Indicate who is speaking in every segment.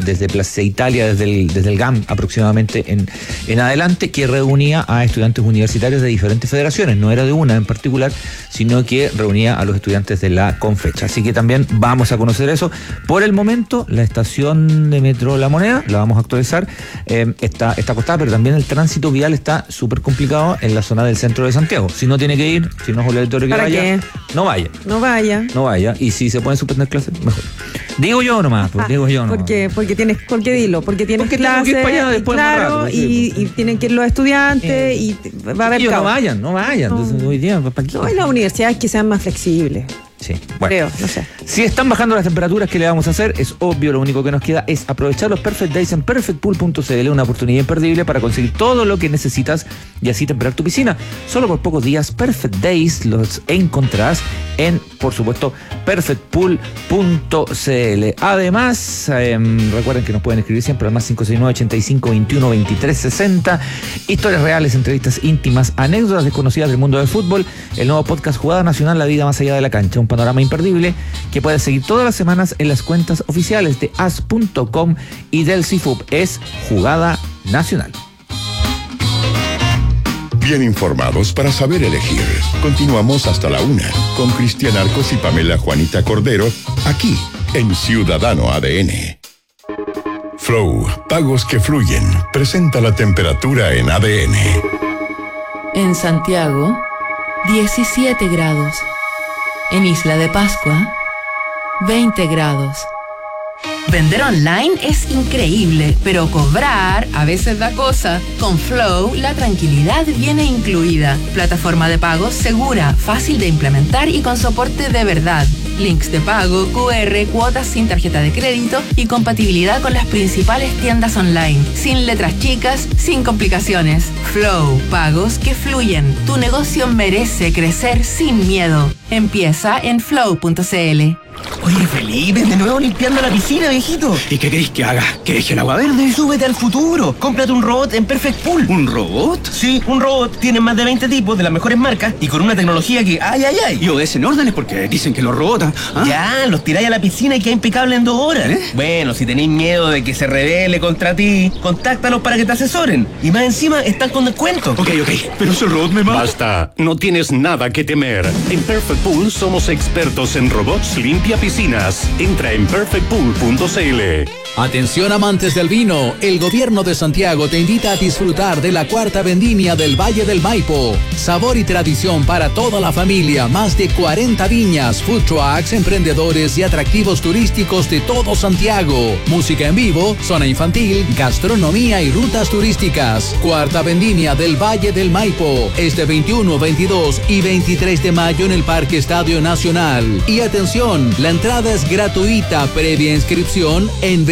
Speaker 1: desde Plaza Italia, desde el GAM aproximadamente en adelante, que reunía a estudiantes universitarios de diferentes federaciones. No era de una en particular, sino que reunía a los estudiantes de la Confecha. Así que también vamos a conocer eso. Por el momento, la estación de metro La Moneda, la vamos a actualizar, está acostada, pero también el tránsito vial está súper complicado en la zona del centro de Santiago. Si no tiene que ir, si no es obligatorio que vaya, no vaya. Y si se pueden suspender clases, mejor. Digo yo nomás.
Speaker 2: Porque tienes clases,
Speaker 1: para allá después,
Speaker 2: claro,
Speaker 1: rato,
Speaker 2: y tienen que ir los estudiantes y va a haber caos.
Speaker 1: No vayan. Entonces, hoy día, ¿para qué?
Speaker 2: No, y las universidades que sean más flexibles.
Speaker 1: Sí, bueno.
Speaker 2: Creo, no sé.
Speaker 1: Si están bajando las temperaturas, ¿qué le vamos a hacer? Es obvio, lo único que nos queda es aprovechar los Perfect Days en perfectpool.cl, una oportunidad imperdible para conseguir todo lo que necesitas y así temperar tu piscina. Solo por pocos días, Perfect Days los encontrarás en, por supuesto, perfectpool.cl. Además, recuerden que nos pueden escribir siempre al más 569-8521-2360. Historias reales, entrevistas íntimas, anécdotas desconocidas del mundo del fútbol, el nuevo podcast Jugada Nacional, la vida más allá de la cancha, un panorama imperdible que puedes seguir todas las semanas en las cuentas oficiales de as.com y del CIFUP. Es Jugada Nacional.
Speaker 3: Bien informados para saber elegir. Continuamos hasta la 1 con Cristian Arcos y Pamela Juanita Cordero, aquí en Ciudadano ADN. Flow, pagos que fluyen, presenta la temperatura en ADN.
Speaker 4: En Santiago, 17 grados. En Isla de Pascua, 20 grados.
Speaker 5: Vender online es increíble, pero cobrar a veces da cosa. Con Flow, la tranquilidad viene incluida. Plataforma de pagos segura, fácil de implementar y con soporte de verdad. Links de pago, QR, cuotas sin tarjeta de crédito y compatibilidad con las principales tiendas online. Sin letras chicas, sin complicaciones. Flow, pagos que fluyen. Tu negocio merece crecer sin miedo. Empieza en flow.cl.
Speaker 6: Oye, Felipe, de nuevo limpiando la piscina, viejito. ¿Y qué querés que haga? ¿Querés que el agua verde? Súbete al futuro. Cómprate un robot en Perfect Pool. ¿Un robot? Sí, un robot. Tienen más de 20 tipos de las mejores marcas y con una tecnología que ¡ay! Y obedecen órdenes porque dicen que los robots... ¿ah? Ya, los tiráis a la piscina y queda impecable en 2 horas. Bueno, si tenéis miedo de que se rebele contra ti, contáctalos para que te asesoren. Y más encima, están con descuento. Ok, pero ese robot me mata.
Speaker 7: Basta, no tienes nada que temer. En Perfect Pool somos expertos en robots limpia piscinas. Entra en perfectpool.cl.
Speaker 8: Atención amantes del vino, el gobierno de Santiago te invita a disfrutar de la 4ª vendimia del Valle del Maipo. Sabor y tradición para toda la familia, más de 40 viñas, food trucks, emprendedores y atractivos turísticos de todo Santiago. Música en vivo, zona infantil, gastronomía y rutas turísticas. 4ª vendimia del Valle del Maipo, este 21, 22 y 23 de mayo en el Parque Estadio Nacional. Y atención, la entrada es gratuita previa inscripción en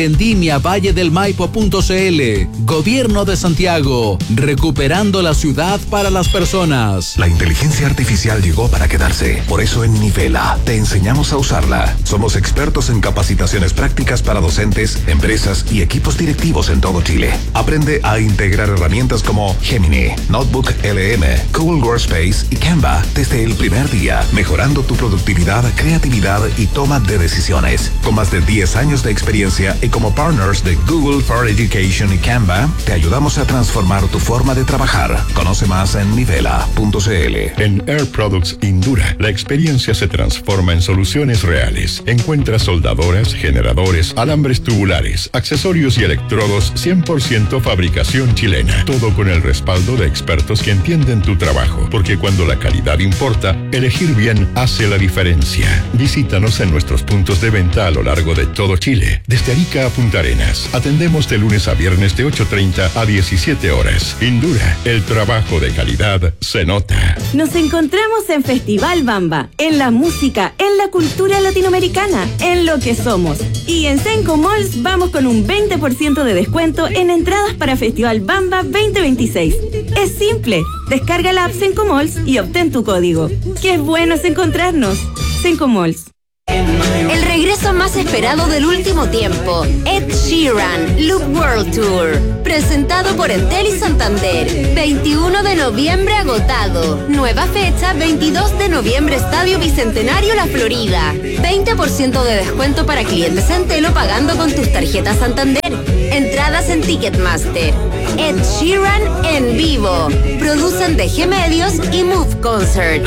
Speaker 8: vendimiavalledelmaipo.cl. Gobierno de Santiago, recuperando la ciudad para las personas.
Speaker 9: La inteligencia artificial llegó para quedarse. Por eso en Nivela te enseñamos a usarla. Somos expertos en capacitaciones prácticas para docentes, empresas y equipos directivos en todo Chile. Aprende a integrar herramientas como Gemini, Notebook LM, Google Workspace y Canva desde el primer día, mejorando tu productividad, creatividad y toma de decisiones. Con más de 10 años de experiencia y como partners de Google for Education y Canva, te ayudamos a transformar tu forma de trabajar. Conoce más en nivela.cl.
Speaker 3: En Air Products Indura, la experiencia se transforma en soluciones reales. Encuentra soldadoras, generadores, alambres tubulares, accesorios y electrodos 100% fabricación chilena. Todo con el respaldo de expertos que entienden tu trabajo. Porque cuando la calidad importa, elegir bien hace la diferencia. Visítanos en nuestros puntos de venta a lo largo de todo Chile. Desde Arica a Punta Arenas. Atendemos de lunes a viernes de 8:30 a 17 horas. Indura, el trabajo de calidad se nota.
Speaker 10: Nos encontramos en Festival Bamba, en la música, en la cultura latinoamericana, en lo que somos. Y en Senco Malls vamos con un 20% de descuento en entradas para Festival Bamba 2026. Es simple, descarga la app Senco Malls y obtén tu código. ¡Qué bueno es encontrarnos! Senco Malls.
Speaker 11: El regreso más esperado del último tiempo. Ed Sheeran, Loop World Tour. Presentado por Entel y Santander. 21 de noviembre agotado. Nueva fecha, 22 de noviembre, Estadio Bicentenario La Florida. 20% de descuento para clientes Entel o pagando con tus tarjetas Santander. Entradas en Ticketmaster. Ed Sheeran en vivo. Producen DG Medios y Move Concerts.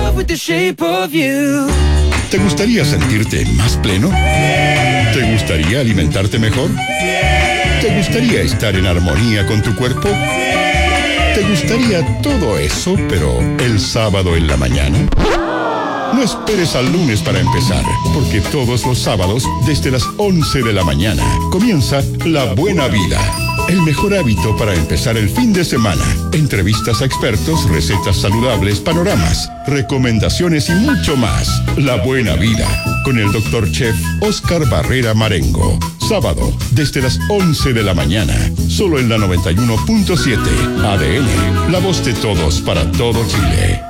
Speaker 3: ¿Te gustaría sentirte más pleno? ¿Te gustaría alimentarte mejor? ¿Te gustaría estar en armonía con tu cuerpo? ¿Te gustaría todo eso, pero el sábado en la mañana? No esperes al lunes para empezar, porque todos los sábados, desde las 11 de la mañana, comienza La Buena Vida. El mejor hábito para empezar el fin de semana. Entrevistas a expertos, recetas saludables, panoramas, recomendaciones y mucho más. La Buena Vida, con el Dr. Chef Oscar Barrera Marengo. Sábado, desde las 11 de la mañana, solo en la 91.7. ADN, la voz de todos para todo Chile.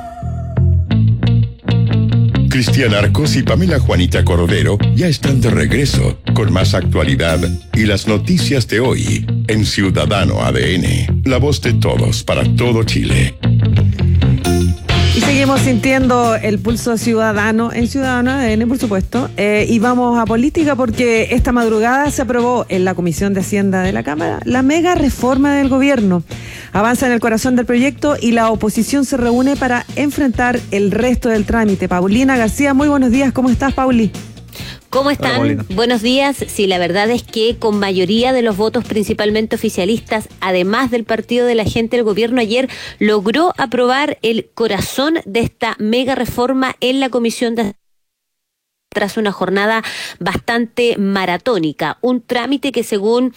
Speaker 3: Cristian Arcos y Pamela Juanita Cordero ya están de regreso con más actualidad y las noticias de hoy en Ciudadano ADN, la voz de todos para todo Chile.
Speaker 2: Y seguimos sintiendo el pulso ciudadano en Ciudadano ADN, por supuesto. Y vamos a política porque esta madrugada se aprobó en la Comisión de Hacienda de la Cámara la mega reforma del gobierno. Avanza en el corazón del proyecto y la oposición se reúne para enfrentar el resto del trámite. Paulina García, muy buenos días. ¿Cómo estás, Pauli?
Speaker 12: ¿Cómo están?
Speaker 1: Hola,
Speaker 12: buenos días. Sí, la verdad es que con mayoría de los votos principalmente oficialistas, además del Partido de la Gente, el gobierno ayer logró aprobar el corazón de esta mega reforma en la Comisión de tras una jornada bastante maratónica. Un trámite que según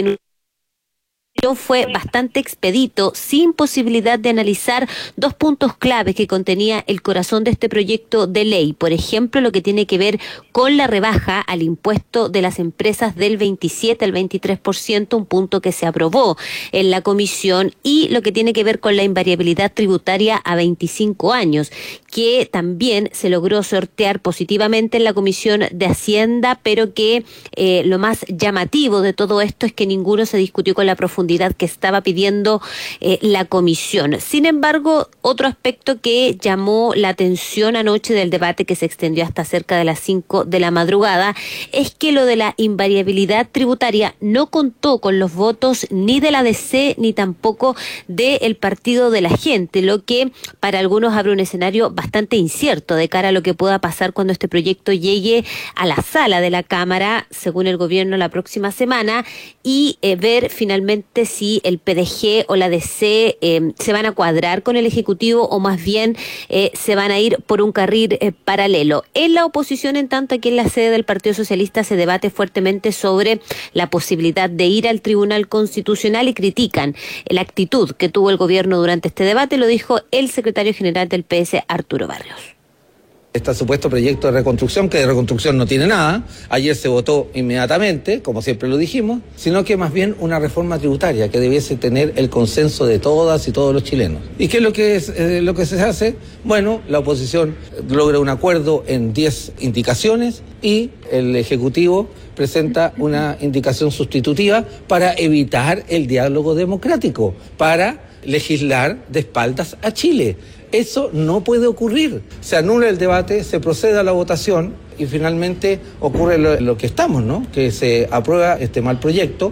Speaker 12: fue bastante expedito, sin posibilidad de analizar dos puntos claves que contenía el corazón de este proyecto de ley. Por ejemplo, lo que tiene que ver con la rebaja al impuesto de las empresas del 27 al 23%, un punto que se aprobó en la comisión, y lo que tiene que ver con la invariabilidad tributaria a 25 años, que también se logró sortear positivamente en la Comisión de Hacienda, pero que lo más llamativo de todo esto es que ninguno se discutió con la profundidad que estaba pidiendo la comisión. Sin embargo, otro aspecto que llamó la atención anoche del debate, que se extendió hasta cerca de las 5 de la madrugada, es que lo de la invariabilidad tributaria no contó con los votos ni de la DC ni tampoco del Partido de la Gente, lo que para algunos abre un escenario bastante incierto de cara a lo que pueda pasar cuando este proyecto llegue a la sala de la Cámara, según el gobierno, la próxima semana, y ver finalmente si el PDG o la DC se van a cuadrar con el Ejecutivo o más bien se van a ir por un carril paralelo. En la oposición, en tanto, aquí en la sede del Partido Socialista se debate fuertemente sobre la posibilidad de ir al Tribunal Constitucional y critican la actitud que tuvo el gobierno durante este debate. Lo dijo el secretario general del PS, Arturo Barrios.
Speaker 13: Este supuesto proyecto de reconstrucción, que de reconstrucción no tiene nada, ayer se votó inmediatamente, como siempre lo dijimos, sino que más bien una reforma tributaria que debiese tener el consenso de todas y todos los chilenos. ¿Y qué es lo que se hace? Bueno, la oposición logra un acuerdo en 10 indicaciones y el Ejecutivo presenta una indicación sustitutiva para evitar el diálogo democrático, para legislar de espaldas a Chile. Eso no puede ocurrir. Se anula el debate, se procede a la votación y finalmente ocurre lo que estamos, ¿no? Que se aprueba este mal proyecto.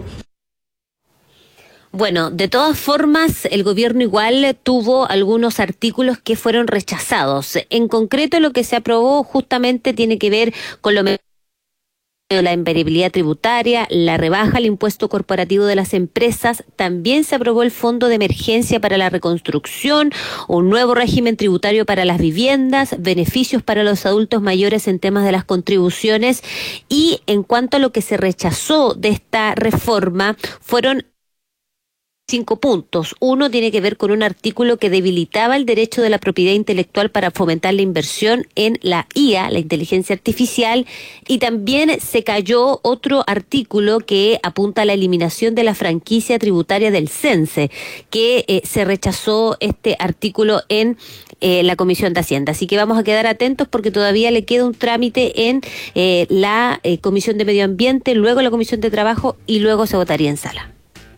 Speaker 12: Bueno, de todas formas, el gobierno igual tuvo algunos artículos que fueron rechazados. En concreto, lo que se aprobó justamente tiene que ver con la invariabilidad tributaria, la rebaja al impuesto corporativo de las empresas. También se aprobó el Fondo de Emergencia para la Reconstrucción, un nuevo régimen tributario para las viviendas, beneficios para los adultos mayores en temas de las contribuciones. Y en cuanto a lo que se rechazó de esta reforma, fueron 5 puntos. Uno tiene que ver con un artículo que debilitaba el derecho de la propiedad intelectual para fomentar la inversión en la IA, la inteligencia artificial, y también se cayó otro artículo que apunta a la eliminación de la franquicia tributaria del CENSE, que se rechazó este artículo en la Comisión de Hacienda. Así que vamos a quedar atentos porque todavía le queda un trámite en la Comisión de Medio Ambiente, luego la Comisión de Trabajo y luego se votaría en sala.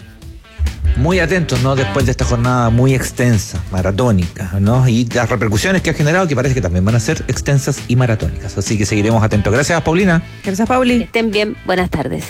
Speaker 1: Muy atentos, ¿no? Después de esta jornada muy extensa, maratónica, ¿no? Y las repercusiones que ha generado, que parece que también van a ser extensas y maratónicas. Así que seguiremos atentos. Gracias, Paulina.
Speaker 2: Gracias, Pauli.
Speaker 12: Que estén bien. Buenas tardes.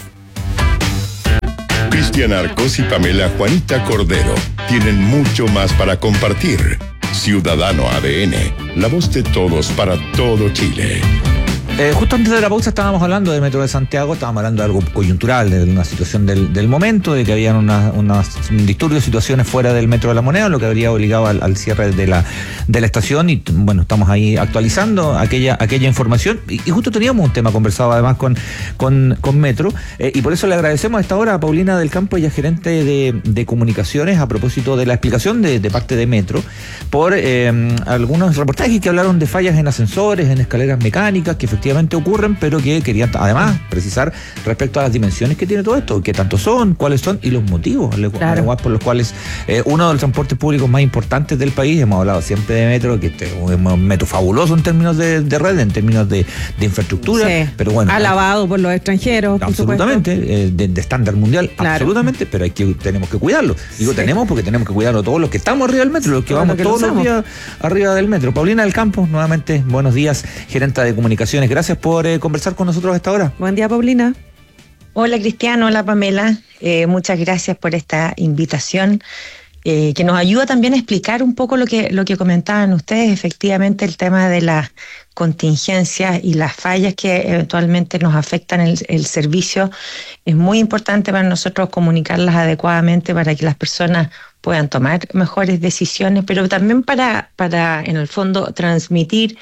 Speaker 3: Cristian Arcos y Pamela Juanita Cordero tienen mucho más para compartir. Ciudadano ADN, la voz de todos para todo Chile.
Speaker 1: Justo antes de la pausa estábamos hablando del Metro de Santiago, estábamos hablando de algo coyuntural, de una situación del momento, de que habían unas disturbios, situaciones fuera del Metro de la Moneda, lo que habría obligado al cierre de la estación, y bueno, estamos ahí actualizando aquella información, y justo teníamos un tema conversado además con Metro, y por eso le agradecemos a esta hora a Paulina del Campo, ella gerente de comunicaciones, a propósito de la explicación de parte de Metro, por algunos reportajes que hablaron de fallas en ascensores, en escaleras mecánicas, que efectivamente ocurren, pero que querían además precisar respecto a las dimensiones que tiene todo esto, qué tanto son, cuáles son y los motivos, claro, por los cuales uno de los transportes públicos más importantes del país, hemos hablado siempre de Metro, que es un metro fabuloso en términos de red, en términos de infraestructura, sí, pero bueno,
Speaker 2: alabado por los extranjeros,
Speaker 1: absolutamente, de estándar mundial, claro, absolutamente, pero tenemos que cuidarlo. Digo, sí, porque tenemos que cuidarlo todos los que estamos arriba del metro, los que vamos todos los días arriba del metro. Paulina del Campo, nuevamente, buenos días, gerente de comunicaciones. Gracias por conversar con nosotros a esta hora.
Speaker 2: Buen día, Paulina.
Speaker 14: Hola, Cristiano. Hola, Pamela. Muchas gracias por esta invitación que nos ayuda también a explicar un poco lo que comentaban ustedes. Efectivamente, el tema de las contingencias y las fallas que eventualmente nos afectan el servicio es muy importante para nosotros comunicarlas adecuadamente para que las personas puedan tomar mejores decisiones, pero también para en el fondo transmitir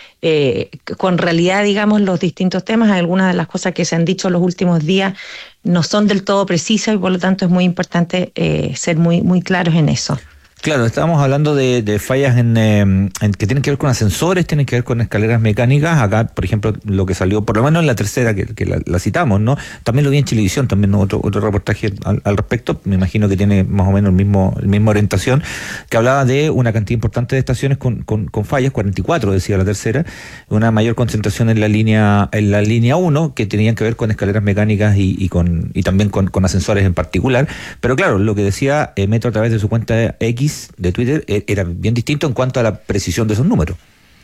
Speaker 14: con realidad, digamos, los distintos temas. Algunas de las cosas que se han dicho los últimos días no son del todo precisas y por lo tanto es muy importante ser muy claros en eso.
Speaker 1: Claro, estábamos hablando de fallas en que tienen que ver con ascensores, tienen que ver con escaleras mecánicas. Acá, por ejemplo, lo que salió, por lo menos en la tercera, que la citamos, ¿no? También lo vi en Chilevisión, también otro reportaje al respecto, me imagino que tiene más o menos el misma orientación, que hablaba de una cantidad importante de estaciones con fallas, 44 decía la tercera, una mayor concentración en la línea 1, que tenían que ver con escaleras mecánicas y también con ascensores en particular. Pero claro, lo que decía Metro a través de su cuenta X de Twitter era bien distinto en cuanto a la precisión de esos números.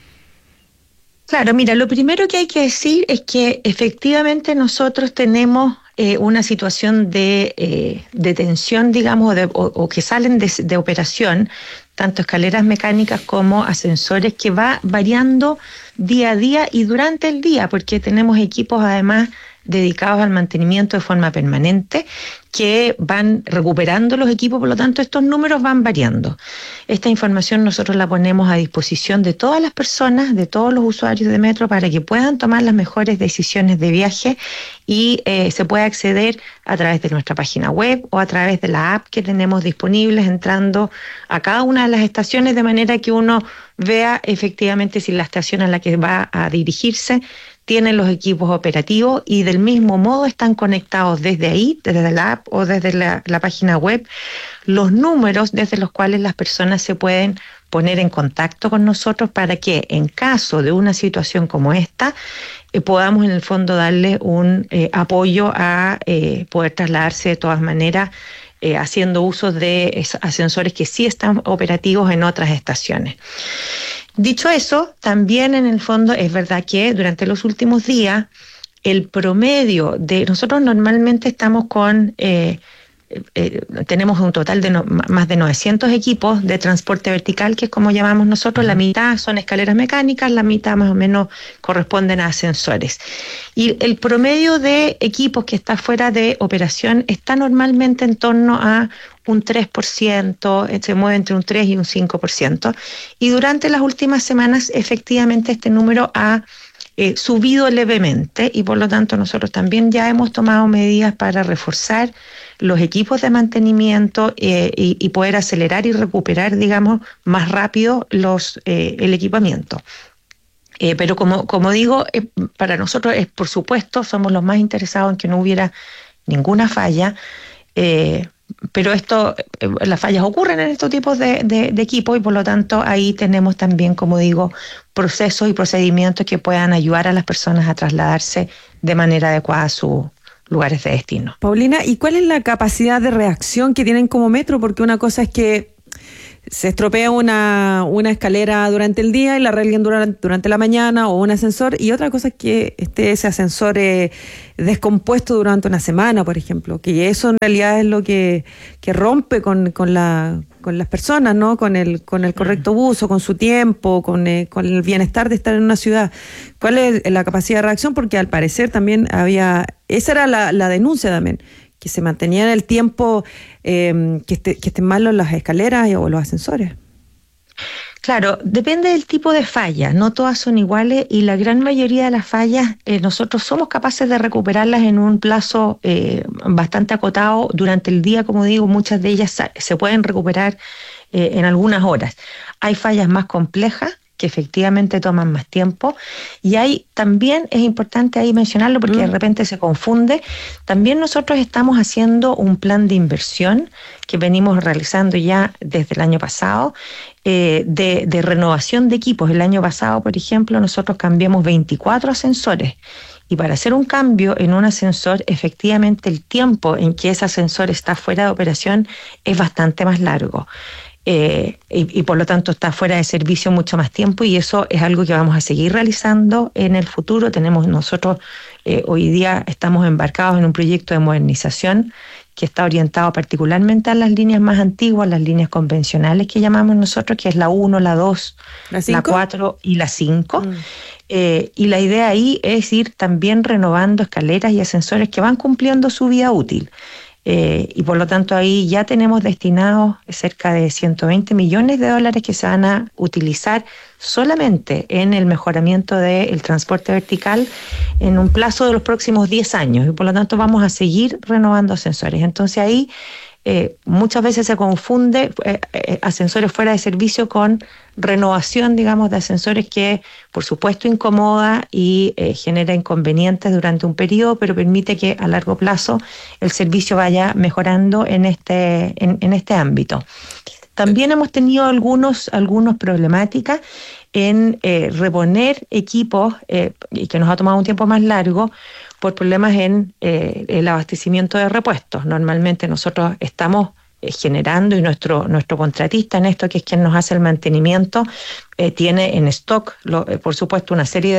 Speaker 14: Claro, mira, lo primero que hay que decir es que efectivamente nosotros tenemos una situación de tensión, digamos, o que salen de operación, tanto escaleras mecánicas como ascensores, que va variando día a día y durante el día, porque tenemos equipos además dedicados al mantenimiento de forma permanente, que van recuperando los equipos, por lo tanto estos números van variando. Esta información nosotros la ponemos a disposición de todas las personas, de todos los usuarios de Metro, para que puedan tomar las mejores decisiones de viaje y se puede acceder a través de nuestra página web o a través de la app que tenemos disponibles, entrando a cada una de las estaciones de manera que uno vea efectivamente si la estación a la que va a dirigirse tienen los equipos operativos y del mismo modo están conectados desde ahí, desde la app o desde la página web, los números desde los cuales las personas se pueden poner en contacto con nosotros para que en caso de una situación como esta podamos en el fondo darle un apoyo a poder trasladarse de todas maneras haciendo uso de ascensores que sí están operativos en otras estaciones. Dicho eso, también en el fondo es verdad que durante los últimos días el promedio de nosotros normalmente estamos con tenemos un total de más de 900 equipos de transporte vertical, que es como llamamos nosotros. La mitad son escaleras mecánicas, la mitad más o menos corresponden a ascensores. Y el promedio de equipos que está fuera de operación está normalmente en torno a un 3%, se mueve entre un 3 y un 5%. Y durante las últimas semanas, efectivamente, este número ha subido levemente, y por lo tanto nosotros también ya hemos tomado medidas para reforzar los equipos de mantenimiento y poder acelerar y recuperar, digamos, más rápido el equipamiento. Pero como digo, para nosotros por supuesto, somos los más interesados en que no hubiera ninguna falla, pero las fallas ocurren en estos tipos de equipos, y por lo tanto ahí tenemos también, como digo, procesos y procedimientos que puedan ayudar a las personas a trasladarse de manera adecuada a sus lugares de destino.
Speaker 2: Paulina, ¿y cuál es la capacidad de reacción que tienen como metro? Porque una cosa es que se estropea una escalera durante el día y la arreglan durante la mañana, o un ascensor, y otra cosa es que esté ese ascensor descompuesto durante una semana, por ejemplo, que eso en realidad es lo que rompe con las personas, ¿no? Con el correcto uso, con su tiempo, con el bienestar de estar en una ciudad. ¿Cuál es la capacidad de reacción? Porque al parecer también esa era la denuncia también, que se mantenía en el tiempo, que estén malos las escaleras o los ascensores.
Speaker 14: Claro, depende del tipo de falla, no todas son iguales, y la gran mayoría de las fallas nosotros somos capaces de recuperarlas en un plazo bastante acotado durante el día. Como digo, muchas de ellas se pueden recuperar en algunas horas. Hay fallas más complejas que efectivamente toman más tiempo, y también es importante ahí mencionarlo porque de repente se confunde. También nosotros estamos haciendo un plan de inversión que venimos realizando ya desde el año pasado, de renovación de equipos. El año pasado, por ejemplo, nosotros cambiamos 24 ascensores, y para hacer un cambio en un ascensor, efectivamente el tiempo en que ese ascensor está fuera de operación es bastante más largo. Y por lo tanto está fuera de servicio mucho más tiempo, y eso es algo que vamos a seguir realizando en el futuro. Nosotros hoy día estamos embarcados en un proyecto de modernización que está orientado particularmente a las líneas más antiguas, las líneas convencionales que llamamos nosotros, que es la 1, la 2, la 4 y la 5. Y la idea ahí es ir también renovando escaleras y ascensores que van cumpliendo su vida útil. Y por lo tanto ahí ya tenemos destinados cerca de $120 millones que se van a utilizar solamente en el mejoramiento del transporte vertical en un plazo de los próximos 10 años, y por lo tanto vamos a seguir renovando ascensores. Entonces ahí muchas veces se confunde ascensores fuera de servicio con renovación, digamos, de ascensores, que por supuesto incomoda y genera inconvenientes durante un periodo, pero permite que a largo plazo el servicio vaya mejorando en este ámbito. También hemos tenido algunos problemáticas en reponer equipos, y que nos ha tomado un tiempo más largo, por problemas en el abastecimiento de repuestos. Normalmente nosotros estamos generando, y nuestro contratista en esto, que es quien nos hace el mantenimiento, tiene en stock, por supuesto, una serie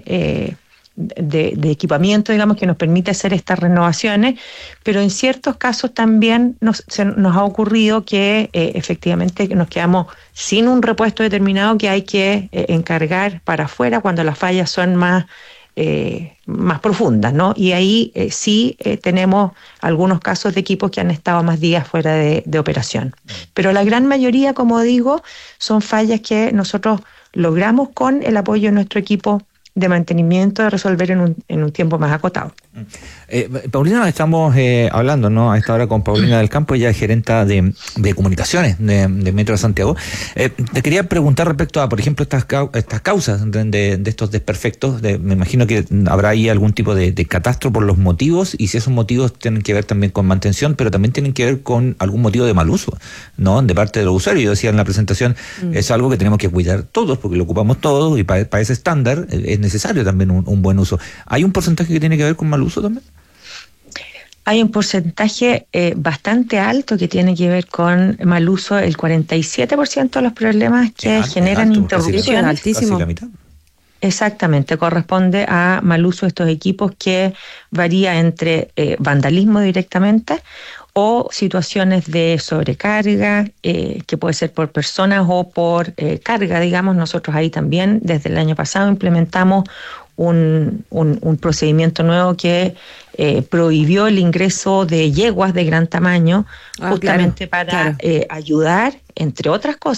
Speaker 14: de equipamiento, digamos, que nos permite hacer estas renovaciones, pero en ciertos casos también nos ha ocurrido que efectivamente nos quedamos sin un repuesto determinado que hay que encargar para afuera cuando las fallas son más profundas, ¿no? Y ahí sí tenemos algunos casos de equipos que han estado más días fuera de operación. Pero la gran mayoría, como digo, son fallas que nosotros logramos con el apoyo de nuestro equipo de mantenimiento, de resolver en un tiempo más acotado.
Speaker 1: Paulina, estamos hablando, ¿no?, a esta hora con Paulina del Campo, ella es gerenta de comunicaciones de Metro de Santiago. Te quería preguntar respecto a, por ejemplo, estas causas de estos desperfectos. Me imagino que habrá ahí algún tipo de catastro por los motivos, y si esos motivos tienen que ver también con mantención, pero también tienen que ver con algún motivo de mal uso, ¿no?, de parte de los usuarios. Yo decía en la presentación, es algo que tenemos que cuidar todos, porque lo ocupamos todos, y para ese estándar es necesario también un buen uso. ¿Hay un porcentaje que tiene que ver con mal uso también?
Speaker 14: Hay un porcentaje bastante alto que tiene que ver con mal uso. El 47% de los problemas que generan interrupciones,
Speaker 2: altísimo.
Speaker 1: Casi la mitad.
Speaker 14: Exactamente, corresponde a mal uso de estos equipos, que varía entre vandalismo directamente o situaciones de sobrecarga, que puede ser por personas o por carga, digamos. Nosotros ahí también desde el año pasado implementamos un procedimiento nuevo que prohibió el ingreso de yeguas de gran tamaño, justamente para ayudar, entre otras cosas,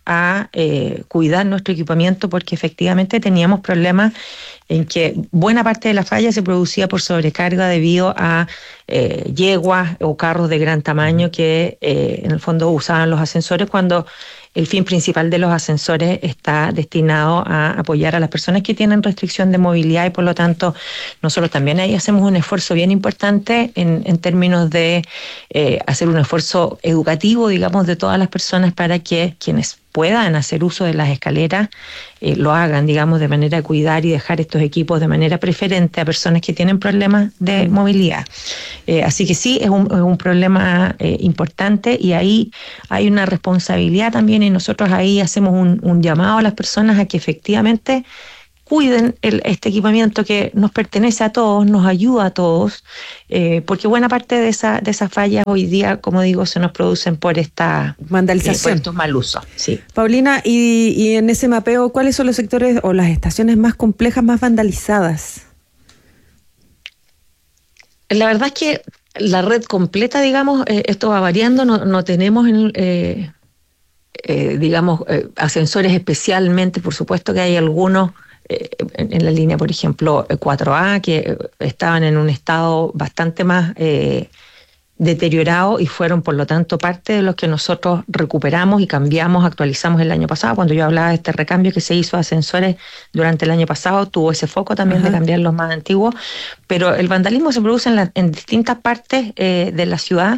Speaker 14: a cuidar nuestro equipamiento, porque efectivamente teníamos problemas en que buena parte de la falla se producía por sobrecarga debido a yeguas o carros de gran tamaño que en el fondo usaban los ascensores, cuando el fin principal de los ascensores está destinado a apoyar a las personas que tienen restricción de movilidad, y por lo tanto nosotros también ahí hacemos un esfuerzo bien importante en términos de hacer un esfuerzo educativo, digamos, de todas las personas para que quienes puedan hacer uso de las escaleras lo hagan, digamos, de manera de cuidar y dejar estos equipos de manera preferente a personas que tienen problemas de movilidad. Así que sí, es un problema importante, y ahí hay una responsabilidad también, y nosotros ahí hacemos un llamado a las personas a que efectivamente cuiden este equipamiento que nos pertenece a todos, nos ayuda a todos, porque buena parte de esas fallas hoy día, como digo, se nos producen por esta
Speaker 2: vandalización,
Speaker 14: por estos mal usos. Sí.
Speaker 2: Paulina, y en ese mapeo, ¿cuáles son los sectores o las estaciones más complejas, más vandalizadas?
Speaker 14: La verdad es que la red completa, digamos, esto va variando, no tenemos digamos, ascensores especialmente, por supuesto que hay algunos en la línea, por ejemplo, 4A, que estaban en un estado bastante más deteriorado, y fueron, por lo tanto, parte de los que nosotros recuperamos y cambiamos, actualizamos el año pasado. Cuando yo hablaba de este recambio que se hizo a ascensores durante el año pasado, tuvo ese foco también de cambiar los más antiguos, pero el vandalismo se produce en distintas partes de la ciudad,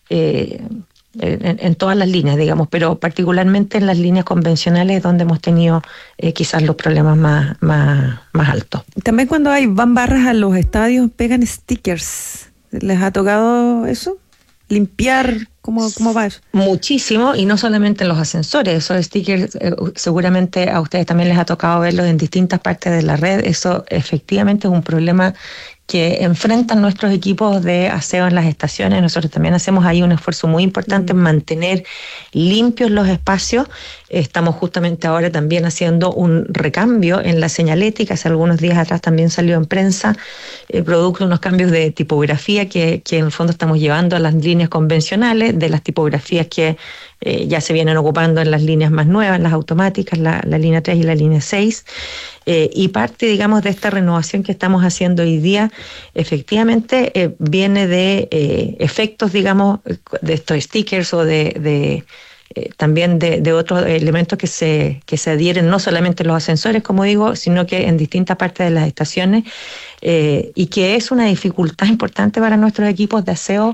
Speaker 14: en todas las líneas, digamos, pero particularmente en las líneas convencionales, donde hemos tenido quizás los problemas más altos.
Speaker 2: También cuando van barras a los estadios, pegan stickers. ¿Les ha tocado eso? ¿Limpiar? ¿Cómo va eso?
Speaker 14: Muchísimo, y no solamente en los ascensores. Esos stickers seguramente a ustedes también les ha tocado verlos en distintas partes de la red. Eso efectivamente es un problema que enfrentan nuestros equipos de aseo en las estaciones. Nosotros también hacemos ahí un esfuerzo muy importante en mantener limpios los espacios. Estamos justamente ahora también haciendo un recambio en la señalética. Hace algunos días atrás también salió en prensa, producto de unos cambios de tipografía que en el fondo estamos llevando a las líneas convencionales, de las tipografías que ya se vienen ocupando en las líneas más nuevas, las automáticas, la línea 3 y la línea 6. Y parte, digamos, de esta renovación que estamos haciendo hoy día, efectivamente viene de efectos, digamos, de estos stickers o también de otros elementos que se adhieren no solamente en los ascensores, como digo, sino que en distintas partes de las estaciones, y que es una dificultad importante para nuestros equipos de aseo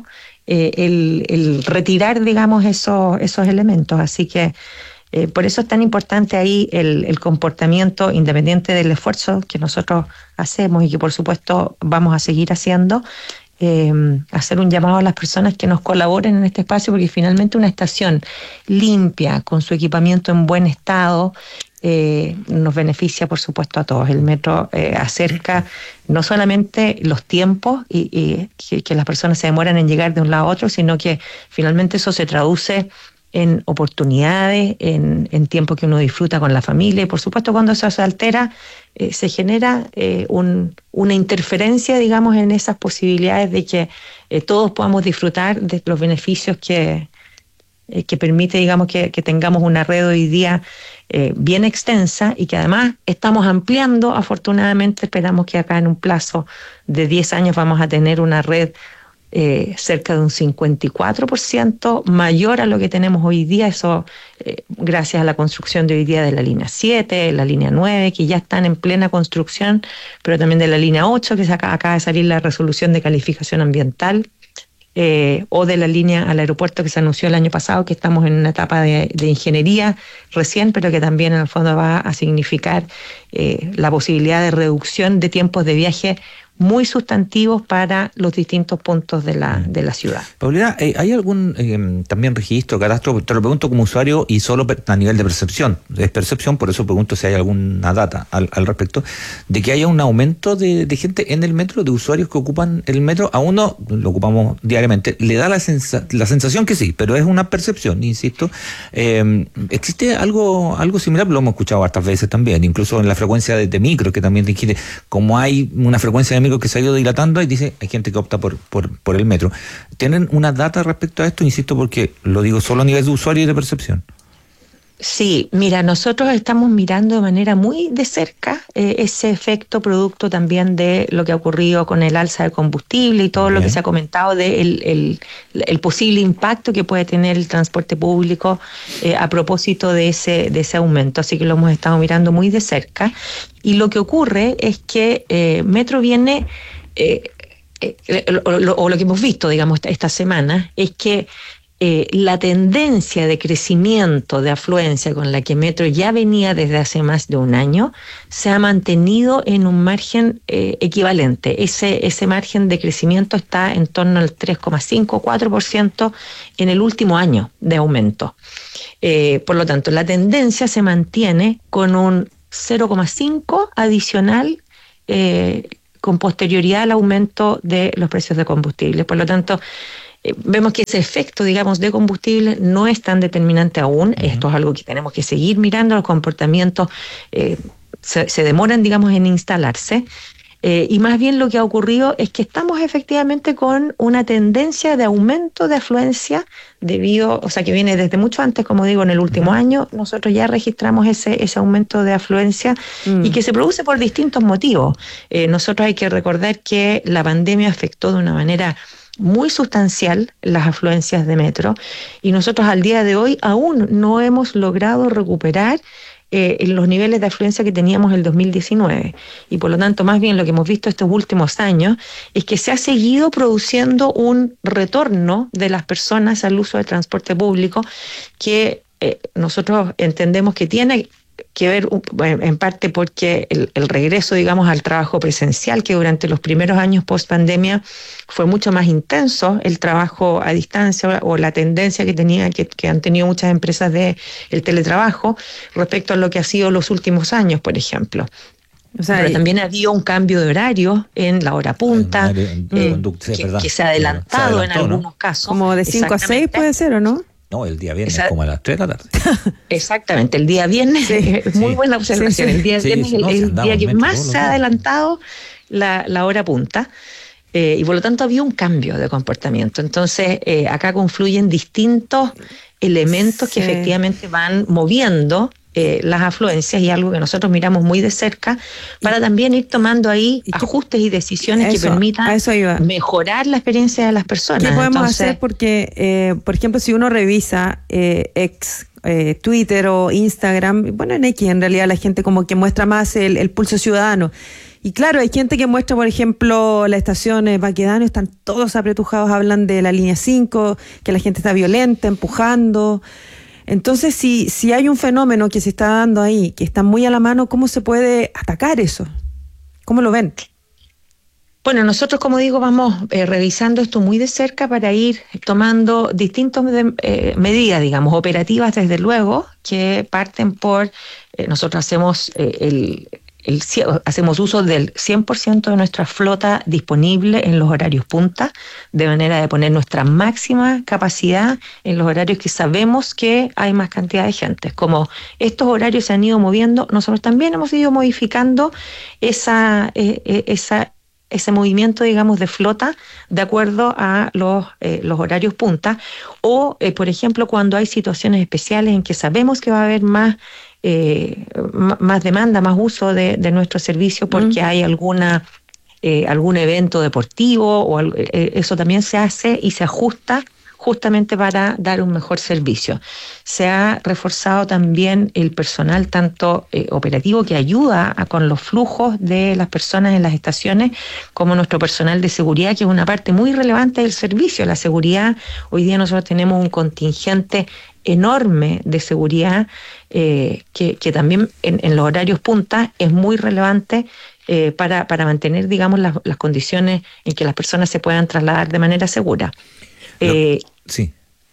Speaker 14: el retirar, digamos, esos elementos. Así que por eso es tan importante ahí el comportamiento, independiente del esfuerzo que nosotros hacemos y que por supuesto vamos a seguir haciendo, hacer un llamado a las personas que nos colaboren en este espacio, porque finalmente una estación limpia, con su equipamiento en buen estado, nos beneficia por supuesto a todos. El metro acerca no solamente los tiempos y que las personas se demoran en llegar de un lado a otro, sino que finalmente eso se traduce en oportunidades, en tiempo que uno disfruta con la familia, y por supuesto cuando eso se altera se genera una interferencia, digamos, en esas posibilidades de que todos podamos disfrutar de los beneficios que permite, digamos, que tengamos una red hoy día bien extensa, y que además estamos ampliando. Afortunadamente esperamos que acá en un plazo de 10 años vamos a tener una red cerca de un 54% mayor a lo que tenemos hoy día. Eso gracias a la construcción de hoy día de la línea 7, la línea 9, que ya están en plena construcción, pero también de la línea 8, que acaba de salir la resolución de calificación ambiental, o de la línea al aeropuerto que se anunció el año pasado, que estamos en una etapa de ingeniería recién, pero que también en el fondo va a significar la posibilidad de reducción de tiempos de viaje muy sustantivos para los distintos puntos de la ciudad.
Speaker 1: Paulina, ¿hay algún también registro, catastro? Te lo pregunto como usuario y solo a nivel de percepción. Es percepción, por eso pregunto si hay alguna data al respecto, de que haya un aumento de gente en el metro, de usuarios que ocupan el metro. A uno, lo ocupamos diariamente, le da la sensación que sí, pero es una percepción, insisto. ¿Existe algo similar? Lo hemos escuchado hartas veces también, incluso en la frecuencia de micro, que también te como hay una frecuencia de micro que se ha ido dilatando, y dice, hay gente que opta por el metro. ¿Tienen una data respecto a esto? Insisto, porque lo digo solo a nivel de usuario y de percepción.
Speaker 14: Sí, mira, nosotros estamos mirando de manera muy de cerca ese efecto producto también de lo que ha ocurrido con el alza de combustible y todo lo que se ha comentado de el posible impacto que puede tener el transporte público a propósito de ese aumento. Así que lo hemos estado mirando muy de cerca. Y lo que ocurre es que Metro viene, o lo que hemos visto, digamos, esta semana, es que la tendencia de crecimiento de afluencia con la que Metro ya venía desde hace más de un año se ha mantenido en un margen equivalente. Ese margen de crecimiento está en torno al 3,5-4% en el último año de aumento. Por lo tanto, la tendencia se mantiene con un 0,5 adicional con posterioridad al aumento de los precios de combustible. Por lo tanto, vemos que ese efecto, digamos, de combustible no es tan determinante aún. Esto es algo que tenemos que seguir mirando. Los comportamientos se demoran, digamos, en instalarse. Y más bien lo que ha ocurrido es que estamos efectivamente con una tendencia de aumento de afluencia debido, o sea, que viene desde mucho antes, como digo, en el último año. Nosotros ya registramos ese aumento de afluencia y que se produce por distintos motivos. Nosotros hay que recordar que la pandemia afectó de una manera muy sustancial las afluencias de Metro y nosotros al día de hoy aún no hemos logrado recuperar los niveles de afluencia que teníamos en el 2019 y por lo tanto más bien lo que hemos visto estos últimos años es que se ha seguido produciendo un retorno de las personas al uso del transporte público que nosotros entendemos que tiene que ver en parte porque el regreso, digamos, al trabajo presencial, que durante los primeros años post pandemia fue mucho más intenso, el trabajo a distancia o la tendencia que han tenido muchas empresas de el teletrabajo respecto a lo que ha sido los últimos años, por ejemplo. O sea, pero también ha habido un cambio de horario en la hora punta, que se ha adelantado en algunos casos.
Speaker 2: Como de 5 a 6 puede ser, ¿o no?
Speaker 1: No, el día viernes como a las 3 de la tarde.
Speaker 14: Exactamente, el día viernes, muy buena observación, el día viernes es el día que más se ha adelantado la hora punta y por lo tanto había un cambio de comportamiento. Entonces acá confluyen distintos elementos que efectivamente van moviendo las afluencias y algo que nosotros miramos muy de cerca para también ir tomando ahí ajustes y decisiones que permitan mejorar la experiencia de las personas.
Speaker 2: ¿Qué podemos hacer? Porque, por ejemplo, si uno revisa Twitter o Instagram, bueno, en X en realidad la gente como que muestra más el pulso ciudadano. Y claro, hay gente que muestra, por ejemplo, la estación Baquedano, están todos apretujados, hablan de la línea 5, que la gente está violenta, empujando. Entonces, si hay un fenómeno que se está dando ahí, que está muy a la mano, ¿cómo se puede atacar eso? ¿Cómo lo ven?
Speaker 14: Bueno, nosotros, como digo, vamos revisando esto muy de cerca para ir tomando distintas medidas, digamos, operativas, desde luego, que parten por, nosotros hacemos hacemos uso del 100% de nuestra flota disponible en los horarios punta, de manera de poner nuestra máxima capacidad en los horarios que sabemos que hay más cantidad de gente. Como estos horarios se han ido moviendo, nosotros también hemos ido modificando ese movimiento, digamos, de flota de acuerdo a los horarios punta o, por ejemplo, cuando hay situaciones especiales en que sabemos que va a haber más demanda, más uso de nuestro servicio porque hay algún evento deportivo o eso también se hace y se ajusta justamente para dar un mejor servicio. Se ha reforzado también el personal tanto operativo que ayuda con los flujos de las personas en las estaciones, como nuestro personal de seguridad, que es una parte muy relevante del servicio. La seguridad, hoy día nosotros tenemos un contingente enorme de seguridad que también en los horarios punta es muy relevante para mantener, digamos, las condiciones en que las personas se puedan trasladar de manera segura.
Speaker 1: Sí.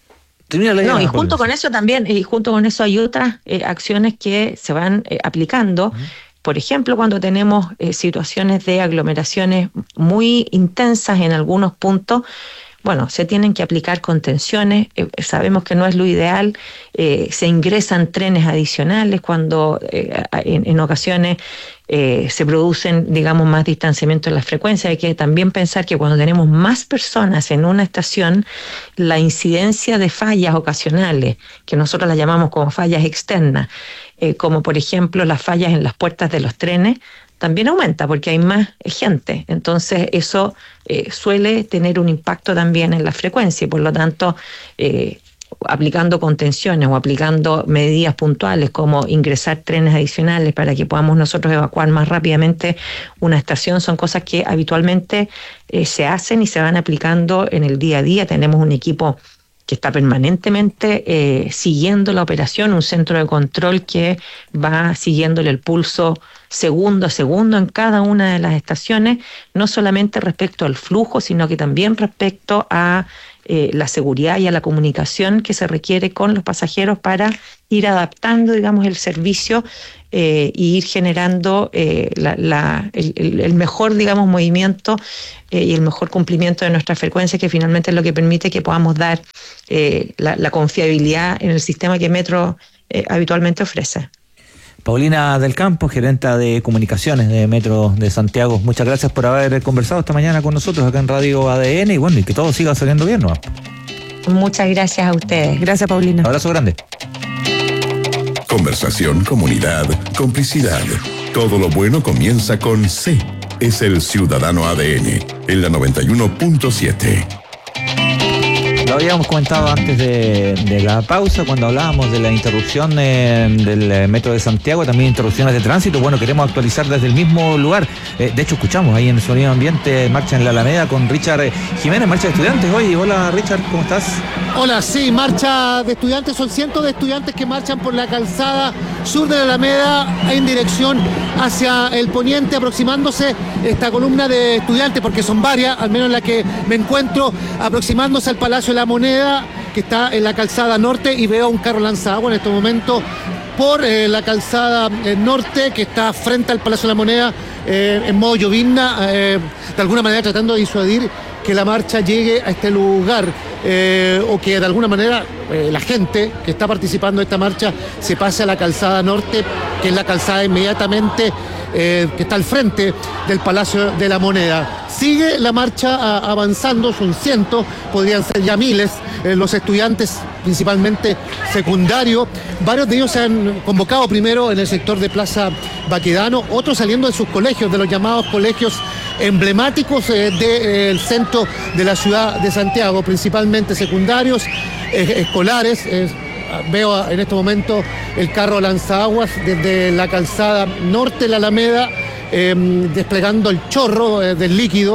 Speaker 14: Y junto con eso también, hay otras acciones que se van aplicando. Por ejemplo, cuando tenemos situaciones de aglomeraciones muy intensas en algunos puntos, bueno, se tienen que aplicar contenciones, sabemos que no es lo ideal, se ingresan trenes adicionales cuando en ocasiones se producen, digamos, más distanciamiento en la frecuencia. Hay que también pensar que cuando tenemos más personas en una estación, la incidencia de fallas ocasionales, que nosotros las llamamos como fallas externas, como por ejemplo las fallas en las puertas de los trenes, también aumenta porque hay más gente. Entonces eso suele tener un impacto también en la frecuencia y por lo tanto aplicando contenciones o aplicando medidas puntuales como ingresar trenes adicionales para que podamos nosotros evacuar más rápidamente una estación son cosas que habitualmente se hacen y se van aplicando en el día a día. Tenemos un equipo que está permanentemente siguiendo la operación, un centro de control que va siguiéndole el pulso segundo a segundo en cada una de las estaciones, no solamente respecto al flujo, sino que también respecto a la seguridad y a la comunicación que se requiere con los pasajeros para ir adaptando, digamos, el servicio e ir generando el mejor, digamos, movimiento y el mejor cumplimiento de nuestra frecuencia, que finalmente es lo que permite que podamos dar la confiabilidad en el sistema que Metro habitualmente ofrece.
Speaker 1: Paulina del Campo, gerenta de comunicaciones de Metro de Santiago, muchas gracias por haber conversado esta mañana con nosotros acá en Radio ADN y bueno, y que todo siga saliendo bien, ¿no?
Speaker 14: Muchas gracias a ustedes.
Speaker 2: Gracias, Paulina.
Speaker 1: Abrazo grande.
Speaker 3: Conversación, comunidad, complicidad. Todo lo bueno comienza con C. Es el Ciudadano ADN, en la 91.7.
Speaker 1: Lo habíamos comentado antes de la pausa, cuando hablábamos de la interrupción del Metro de Santiago, también interrupciones de tránsito. Bueno, queremos actualizar desde el mismo lugar. De hecho, escuchamos ahí en el Sonido Ambiente, marcha en la Alameda con Richard Jiménez, marcha de estudiantes hoy. Hola, Richard, ¿cómo estás?
Speaker 15: Hola, sí, marcha de estudiantes. Son cientos de estudiantes que marchan por la calzada sur de la Alameda en dirección hacia el poniente, aproximándose esta columna de estudiantes, porque son varias, al menos la que me encuentro, aproximándose al Palacio de la Moneda, que está en la calzada norte, y veo un carro lanzagua en este momento por la calzada norte, que está frente al Palacio de la Moneda, en modo llovizna, de alguna manera tratando de disuadir que la marcha llegue a este lugar, o que de alguna manera la gente que está participando de esta marcha se pase a la calzada norte, que es la calzada inmediatamente que está al frente del Palacio de la Moneda. Sigue la marcha avanzando, son cientos, podrían ser ya miles, los estudiantes principalmente secundarios. Varios de ellos se han convocado primero en el sector de Plaza Baquedano, otros saliendo de sus colegios, de los llamados colegios emblemáticos del centro de la ciudad de Santiago, principalmente secundarios, escolares. Veo en este momento el carro lanzaguas desde la calzada norte de la Alameda, desplegando el chorro del líquido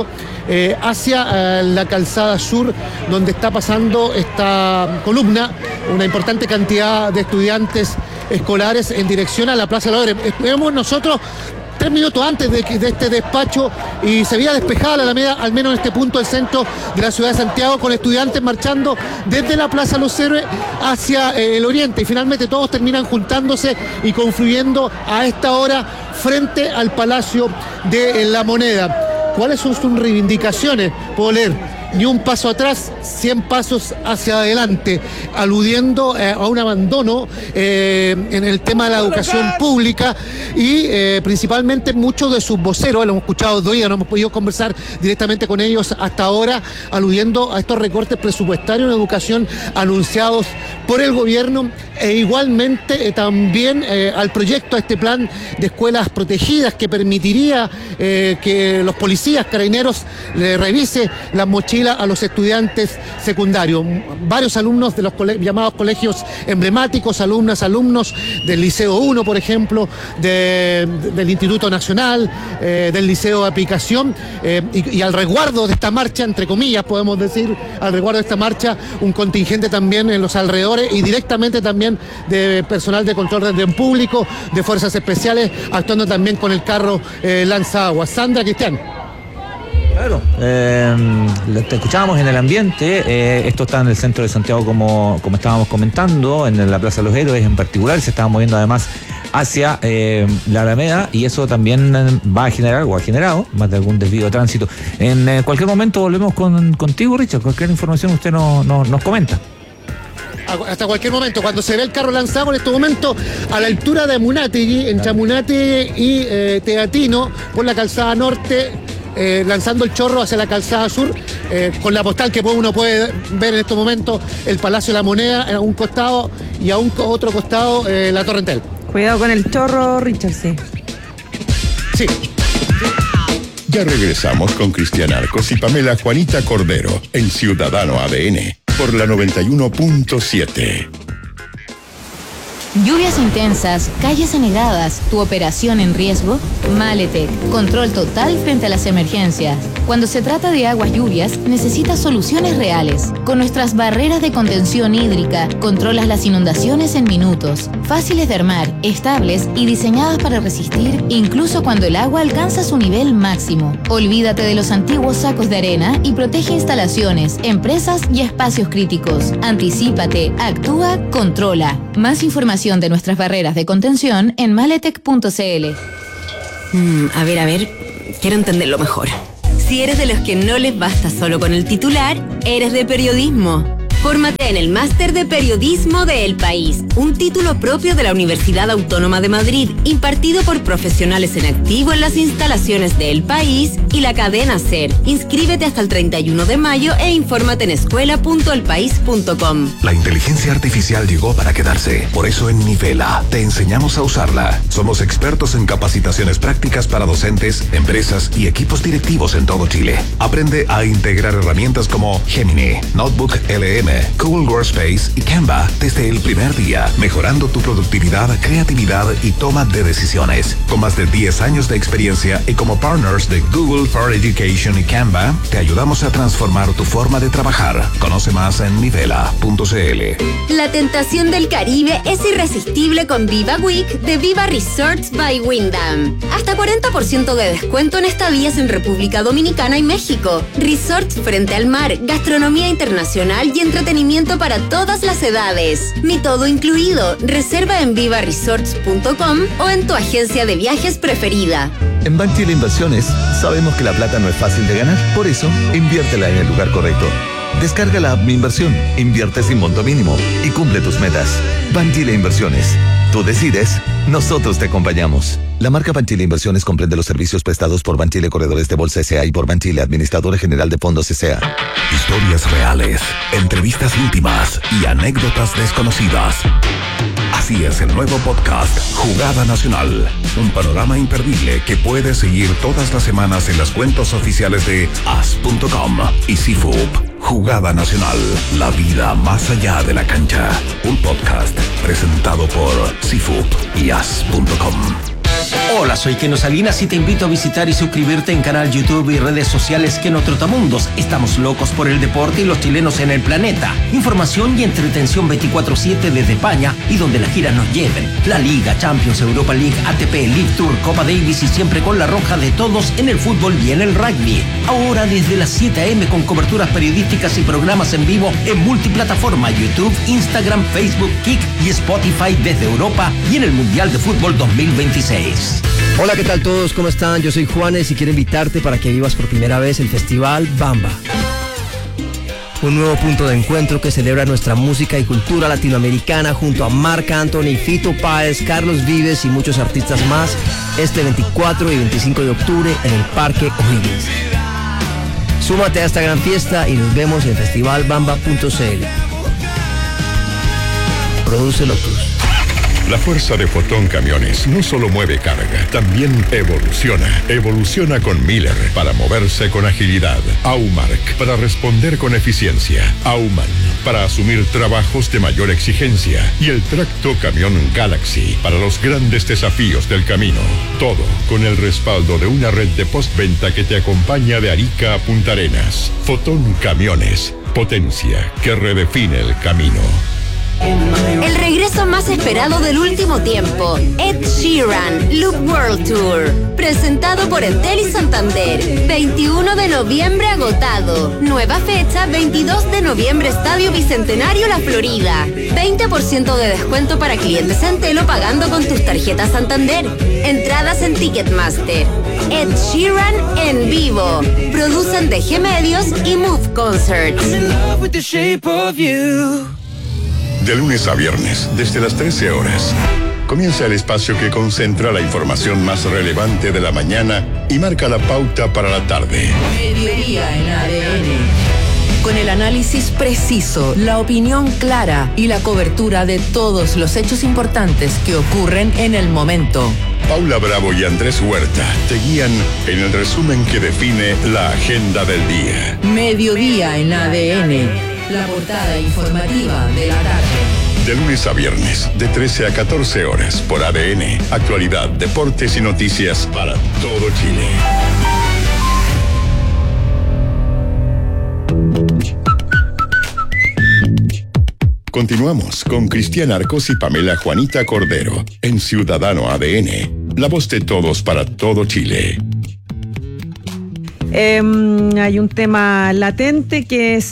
Speaker 15: hacia la calzada sur, donde está pasando esta columna, una importante cantidad de estudiantes escolares en dirección a la Plaza de la Ore. Vemos nosotros 3 minutos antes de este despacho y se veía despejada la Alameda, al menos en este punto del centro de la ciudad de Santiago, con estudiantes marchando desde la Plaza Los Héroes hacia el oriente, y finalmente todos terminan juntándose y confluyendo a esta hora frente al Palacio de la Moneda. ¿Cuáles son sus reivindicaciones? Puedo leer: ni un paso atrás, 100 pasos hacia adelante, aludiendo a un abandono en el tema de la educación pública, y principalmente muchos de sus voceros, lo hemos escuchado hoy, no hemos podido conversar directamente con ellos hasta ahora, aludiendo a estos recortes presupuestarios en educación anunciados por el gobierno, e igualmente también al proyecto, a este plan de escuelas protegidas que permitiría que los policías, carabineros, le revise las mochilas a los estudiantes secundarios. Varios alumnos de los llamados colegios emblemáticos, alumnos del Liceo 1, por ejemplo, del Instituto Nacional, del Liceo de Aplicación, y al resguardo de esta marcha, entre comillas podemos decir, al resguardo de esta marcha, un contingente también en los alrededores, y directamente también de personal de control de orden público, de fuerzas especiales, actuando también con el carro lanzaguas. Sandra, Cristian.
Speaker 1: Claro, te escuchábamos en el ambiente, esto está en el centro de Santiago como estábamos comentando, en la Plaza de los Héroes en particular, se estaba moviendo además hacia la Alameda, y eso también va a generar o ha generado más de algún desvío de tránsito. En cualquier momento volvemos contigo, Richard. Cualquier información usted nos comenta.
Speaker 15: Hasta cualquier momento, cuando se ve el carro lanzado en este momento a la altura de Amunátegui, entre Amunátegui y Teatino, por la calzada norte, lanzando el chorro hacia la calzada sur, con la postal que uno puede ver en estos momentos el Palacio de la Moneda a un costado y a un otro costado la Torrentel.
Speaker 2: Cuidado con el chorro, Richard, sí.
Speaker 15: Sí.
Speaker 3: Ya regresamos con Cristian Arcos y Pamela Juanita Cordero en Ciudadano ADN por la 91.7.
Speaker 16: Lluvias intensas, calles anegadas, tu operación en riesgo. Maletec, control total frente a las emergencias. Cuando se trata de aguas lluvias, necesitas soluciones reales. Con nuestras barreras de contención hídrica, controlas las inundaciones en minutos. Fáciles de armar, estables y diseñadas para resistir incluso cuando el agua alcanza su nivel máximo. Olvídate de los antiguos sacos de arena y protege instalaciones, empresas y espacios críticos. Anticípate, actúa, controla. Más información de nuestras barreras de contención en maletec.cl.
Speaker 10: A ver, quiero entenderlo mejor. Si eres de los que no les basta solo con el titular, eres de periodismo. Fórmate en el Máster de Periodismo de El País, un título propio de la Universidad Autónoma de Madrid, impartido por profesionales en activo en las instalaciones de El País y la cadena SER. Inscríbete hasta el 31 de mayo e infórmate en escuela.elpaís.com.
Speaker 9: La inteligencia artificial llegó para quedarse. Por eso en Nivela te enseñamos a usarla. Somos expertos en capacitaciones prácticas para docentes, empresas y equipos directivos en todo Chile. Aprende a integrar herramientas como Gemini, Notebook LM, Google Workspace y Canva desde el primer día, mejorando tu productividad, creatividad y toma de decisiones. Con más de 10 años de experiencia y como partners de Google for Education y Canva, te ayudamos a transformar tu forma de trabajar. Conoce más en nivela.cl.
Speaker 11: La tentación del Caribe es irresistible con Viva Week de Viva Resorts by Wyndham. Hasta 40% de descuento en estadías en República Dominicana y México. Resorts frente al mar, gastronomía internacional y entretenimiento para todas las edades. Mi todo incluido. Reserva en vivaresorts.com o en tu agencia de viajes preferida.
Speaker 17: En Banchile Inversiones sabemos que la plata no es fácil de ganar, por eso inviértela en el lugar correcto. Descarga la app Mi Inversión, invierte sin monto mínimo y cumple tus metas. Banchile Inversiones. Tú decides, nosotros te acompañamos. La marca Banchile Inversiones comprende los servicios prestados por Banchile Corredores de Bolsa S.A. y por Banchile Administradora General de Fondos S.A.
Speaker 9: Historias reales, entrevistas íntimas y anécdotas desconocidas. Así es el nuevo podcast Jugada Nacional. Un panorama imperdible que puedes seguir todas las semanas en las cuentas oficiales de as.com y CIFUP. Jugada Nacional, la vida más allá de la cancha. Un podcast presentado por CIFUP y as.com.
Speaker 6: Hola, soy Keno Salinas y te invito a visitar y suscribirte en canal YouTube y redes sociales Keno Trotamundos. Estamos locos por el deporte y los chilenos en el planeta. Información y entretención 24/7 desde España y donde las giras nos lleven. La Liga, Champions, Europa League, ATP, League Tour, Copa Davis y siempre con la roja de todos en el fútbol y en el rugby. Ahora desde las 7 a.m. con coberturas periodísticas y programas en vivo en multiplataforma YouTube, Instagram, Facebook, Kik y Spotify desde Europa y en el Mundial de Fútbol 2026.
Speaker 18: Hola, ¿qué tal todos? ¿Cómo están? Yo soy Juanes y quiero invitarte para que vivas por primera vez el Festival Bamba. Un nuevo punto de encuentro que celebra nuestra música y cultura latinoamericana junto a Marc Anthony, Fito Páez, Carlos Vives y muchos artistas más este 24 y 25 de octubre en el Parque O'Higgins. Súmate a esta gran fiesta y nos vemos en festivalbamba.cl. Produce Lotus.
Speaker 3: La fuerza de Fotón Camiones no solo mueve carga, también evoluciona. Evoluciona con Miller para moverse con agilidad. Aumark para responder con eficiencia. Auman para asumir trabajos de mayor exigencia. Y el tracto camión Galaxy para los grandes desafíos del camino. Todo con el respaldo de una red de postventa que te acompaña de Arica a Punta Arenas. Fotón Camiones. Potencia que redefine el camino.
Speaker 11: El regreso más esperado del último tiempo, Ed Sheeran, Loop World Tour, presentado por Entel y Santander, 21 de noviembre agotado, nueva fecha 22 de noviembre Estadio Bicentenario La Florida, 20% de descuento para clientes Entel o pagando con tus tarjetas Santander, entradas en Ticketmaster. Ed Sheeran en vivo, producen DG Medios y Move Concerts.
Speaker 3: De lunes a viernes, desde las 13 horas, comienza el espacio que concentra la información más relevante de la mañana y marca la pauta para la tarde.
Speaker 5: Mediodía en ADN. Con el análisis preciso, la opinión clara y la cobertura de todos los hechos importantes que ocurren en el momento.
Speaker 3: Paula Bravo y Andrés Huerta te guían en el resumen que define la agenda del día.
Speaker 5: Mediodía en ADN. La portada informativa de la tarde.
Speaker 3: De lunes a viernes, de 13 a 14 horas, por ADN, actualidad, deportes y noticias para todo Chile. Continuamos con Cristian Arcos y Pamela Juanita Cordero, en Ciudadano ADN, la voz de todos para todo Chile.
Speaker 2: Hay un tema latente que es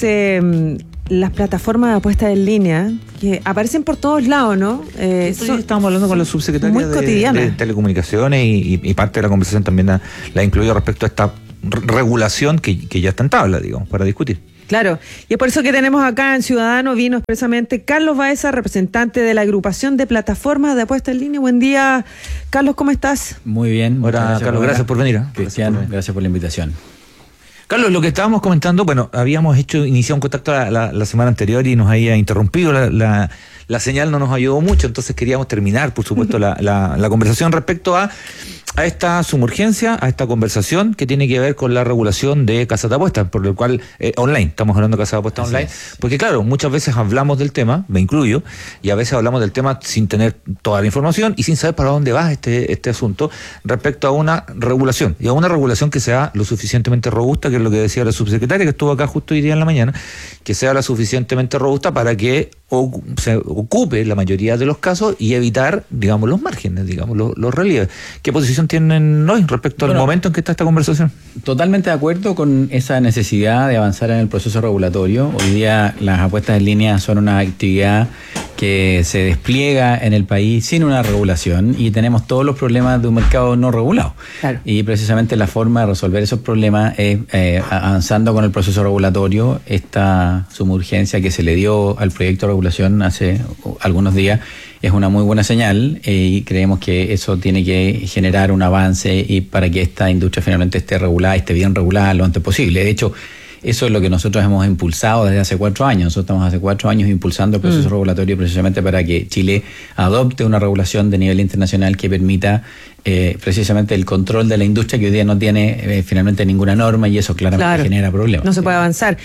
Speaker 2: las plataformas de apuestas en línea que aparecen por todos lados, ¿no?
Speaker 1: Estábamos hablando con la subsecretaria de Telecomunicaciones y parte de la conversación también la ha incluido respecto a esta regulación que ya está en tabla, digamos, para discutir.
Speaker 2: Claro, y es por eso que tenemos acá en Ciudadano, vino expresamente Carlos Baeza, representante de la agrupación de plataformas de apuestas en línea. Buen día, Carlos, ¿cómo estás?
Speaker 19: Muy bien.
Speaker 1: Hola, Carlos, gracias por venir.
Speaker 19: Cristian, gracias por la invitación.
Speaker 1: Carlos, lo que estábamos comentando, bueno, habíamos iniciado un contacto la semana anterior y nos había interrumpido la señal, no nos ayudó mucho, entonces queríamos terminar, por supuesto, la conversación respecto a esta sumurgencia, a esta conversación que tiene que ver con la regulación de casas de apuestas, por lo cual, online, estamos hablando de casas de apuestas online, porque claro, muchas veces hablamos del tema, me incluyo, y a veces hablamos del tema sin tener toda la información y sin saber para dónde va este asunto respecto a una regulación, y a una regulación que sea lo suficientemente robusta, que es lo que decía la subsecretaria, que estuvo acá justo hoy día en la mañana, que sea lo suficientemente robusta para que se ocupe la mayoría de los casos y evitar, digamos, los márgenes, digamos, los relieves. ¿Qué posición tienen hoy respecto al momento en que está esta conversación?
Speaker 19: Totalmente de acuerdo con esa necesidad de avanzar en el proceso regulatorio. Hoy día las apuestas en línea son una actividad que se despliega en el país sin una regulación y tenemos todos los problemas de un mercado no regulado. Claro. Y precisamente la forma de resolver esos problemas es avanzando con el proceso regulatorio. Esta sumurgencia que se le dio al proyecto de regulación hace algunos días es una muy buena señal y creemos que eso tiene que generar un avance y para que esta industria finalmente esté regulada, esté bien regulada lo antes posible. De hecho, eso es lo que nosotros hemos impulsado desde hace 4 años. Nosotros estamos hace 4 años impulsando el proceso regulatorio precisamente para que Chile adopte una regulación de nivel internacional que permita precisamente el control de la industria, que hoy día no tiene finalmente ninguna norma y eso claramente genera problemas.
Speaker 2: No se puede avanzar.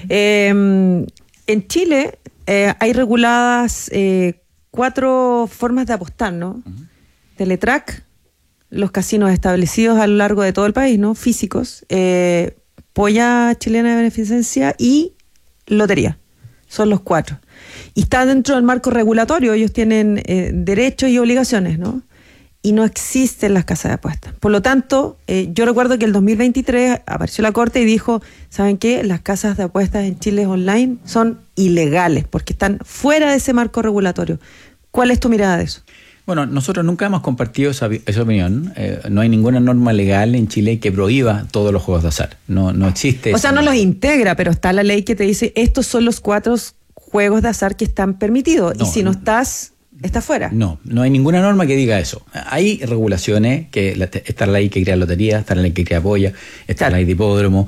Speaker 2: En Chile hay reguladas 4 formas de apostar, ¿no? Teletrack, los casinos establecidos a lo largo de todo el país, ¿no? Físicos, Polla Chilena de Beneficencia y Lotería. Son los 4. Y está dentro del marco regulatorio, ellos tienen derechos y obligaciones, ¿no? Y no existen las casas de apuestas. Por lo tanto, yo recuerdo que el 2023 apareció la Corte y dijo, ¿saben qué? Las casas de apuestas en Chile online son ilegales porque están fuera de ese marco regulatorio. ¿Cuál es tu mirada de eso?
Speaker 19: Bueno, nosotros nunca hemos compartido esa opinión. No hay ninguna norma legal en Chile que prohíba todos los juegos de azar. No existe.
Speaker 2: O sea, no los integra, pero está la ley que te dice estos son los 4 juegos de azar que están permitidos. Y si no estás... ¿Está fuera?
Speaker 19: No hay ninguna norma que diga eso. Hay regulaciones, está la ley que crea lotería, está la ley que crea Polla, está la ley de hipódromo.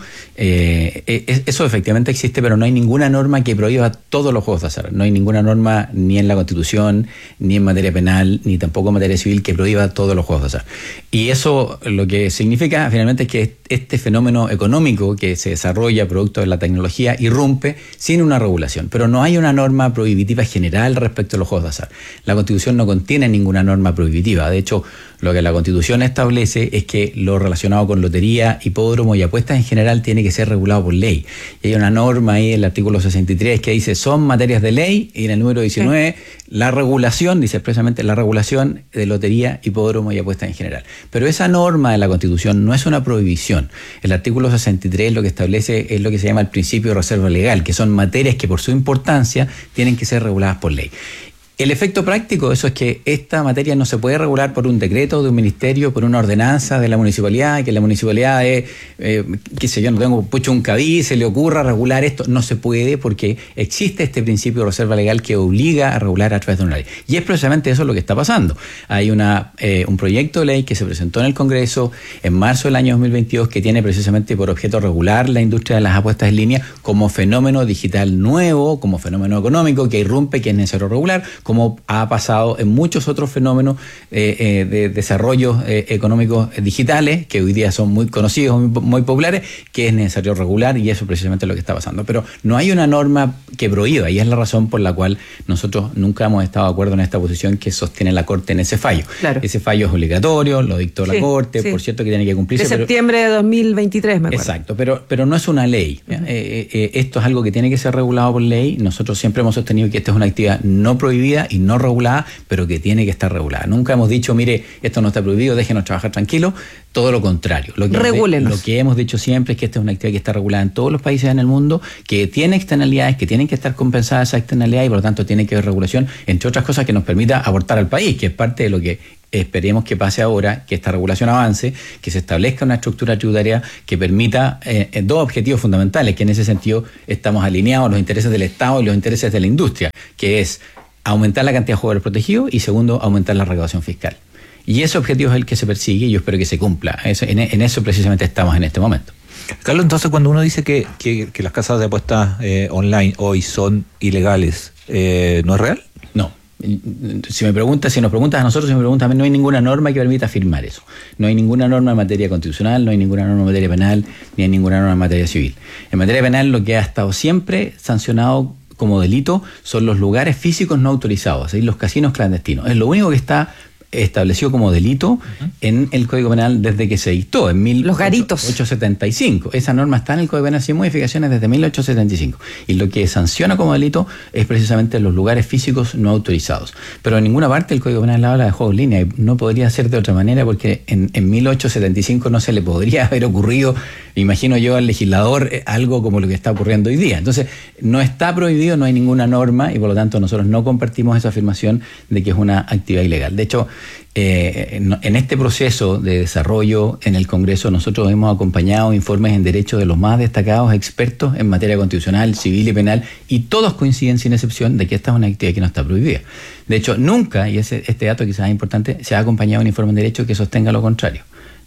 Speaker 19: Eso efectivamente existe, pero no hay ninguna norma que prohíba todos los juegos de azar. No hay ninguna norma ni en la Constitución, ni en materia penal, ni tampoco en materia civil que prohíba todos los juegos de azar. Y eso lo que significa finalmente es que este fenómeno económico que se desarrolla producto de la tecnología irrumpe sin una regulación. Pero no hay una norma prohibitiva general respecto a los juegos de azar. La Constitución no contiene ninguna norma prohibitiva. De hecho, lo que la Constitución establece es que lo relacionado con lotería, hipódromo y apuestas en general tiene que ser regulado por ley. Y hay una norma ahí en el artículo 63 que dice son materias de ley, y en el número 19 la regulación, dice expresamente la regulación de lotería, hipódromo y apuestas en general. Pero esa norma de la Constitución no es una prohibición. El artículo 63 lo que establece es lo que se llama el principio de reserva legal, que son materias que por su importancia tienen que ser reguladas por ley. El efecto práctico de eso es que esta materia no se puede regular por un decreto de un ministerio, por una ordenanza de la municipalidad, que la municipalidad qué sé yo, no tengo puesto un cabí, se le ocurra regular esto. No se puede porque existe este principio de reserva legal que obliga a regular a través de una ley. Y es precisamente eso lo que está pasando. Hay un proyecto de ley que se presentó en el Congreso en marzo del año 2022 que tiene precisamente por objeto regular la industria de las apuestas en línea como fenómeno digital nuevo, como fenómeno económico que irrumpe, que es necesario regular, como ha pasado en muchos otros fenómenos de desarrollos económicos digitales, que hoy día son muy conocidos, muy populares, que es necesario regular, y eso precisamente es lo que está pasando. Pero no hay una norma que prohíba, y es la razón por la cual nosotros nunca hemos estado de acuerdo en esta posición que sostiene la Corte en ese fallo. Claro. Ese fallo es obligatorio, lo dictó la Corte, por cierto que tiene que cumplirse.
Speaker 2: De septiembre de 2023, me acuerdo.
Speaker 19: Exacto, pero no es una ley. Esto es algo que tiene que ser regulado por ley. Nosotros siempre hemos sostenido que esta es una actividad no prohibida y no regulada, pero que tiene que estar regulada. Nunca hemos dicho, mire, esto no está prohibido, déjenos trabajar tranquilos. Todo lo contrario. Regúlenos. Lo que hemos dicho siempre es que esta es una actividad que está regulada en todos los países en el mundo, que tiene externalidades, que tienen que estar compensadas esas externalidades, y por lo tanto tiene que haber regulación, entre otras cosas, que nos permita aportar al país, que es parte de lo que esperemos que pase ahora, que esta regulación avance, que se establezca una estructura tributaria que permita dos objetivos fundamentales, que en ese sentido estamos alineados, los intereses del Estado y los intereses de la industria, que es aumentar la cantidad de jugadores protegidos y segundo, aumentar la recaudación fiscal. Y ese objetivo es el que se persigue y yo espero que se cumpla. En eso precisamente estamos en este momento.
Speaker 1: Carlos, entonces cuando uno dice que las casas de apuestas online hoy son ilegales, ¿no es real?
Speaker 19: No. Si nos preguntas a nosotros, si me preguntas a mí, no hay ninguna norma que permita afirmar eso. No hay ninguna norma en materia constitucional, no hay ninguna norma en materia penal, ni hay ninguna norma en materia civil. En materia penal lo que ha estado siempre sancionado como delito son los lugares físicos no autorizados, los casinos clandestinos. Es lo único que está establecido como delito en el Código Penal desde que se dictó en 1875. Esa norma está en el Código Penal sin modificaciones desde 1875. Y lo que sanciona como delito es precisamente los lugares físicos no autorizados. Pero en ninguna parte el Código Penal habla de juego en línea, y no podría ser de otra manera porque en 1875 no se le podría haber ocurrido, imagino yo, al legislador algo como lo que está ocurriendo hoy día. Entonces, no está prohibido, no hay ninguna norma y por lo tanto nosotros no compartimos esa afirmación de que es una actividad ilegal. De hecho, en este proceso de desarrollo en el Congreso nosotros hemos acompañado informes en derecho de los más destacados expertos en materia constitucional, civil y penal, y todos coinciden sin excepción de que esta es una actividad que no está prohibida. De hecho, nunca, y este dato quizás es importante, se ha acompañado un informe en derecho que sostenga lo contrario.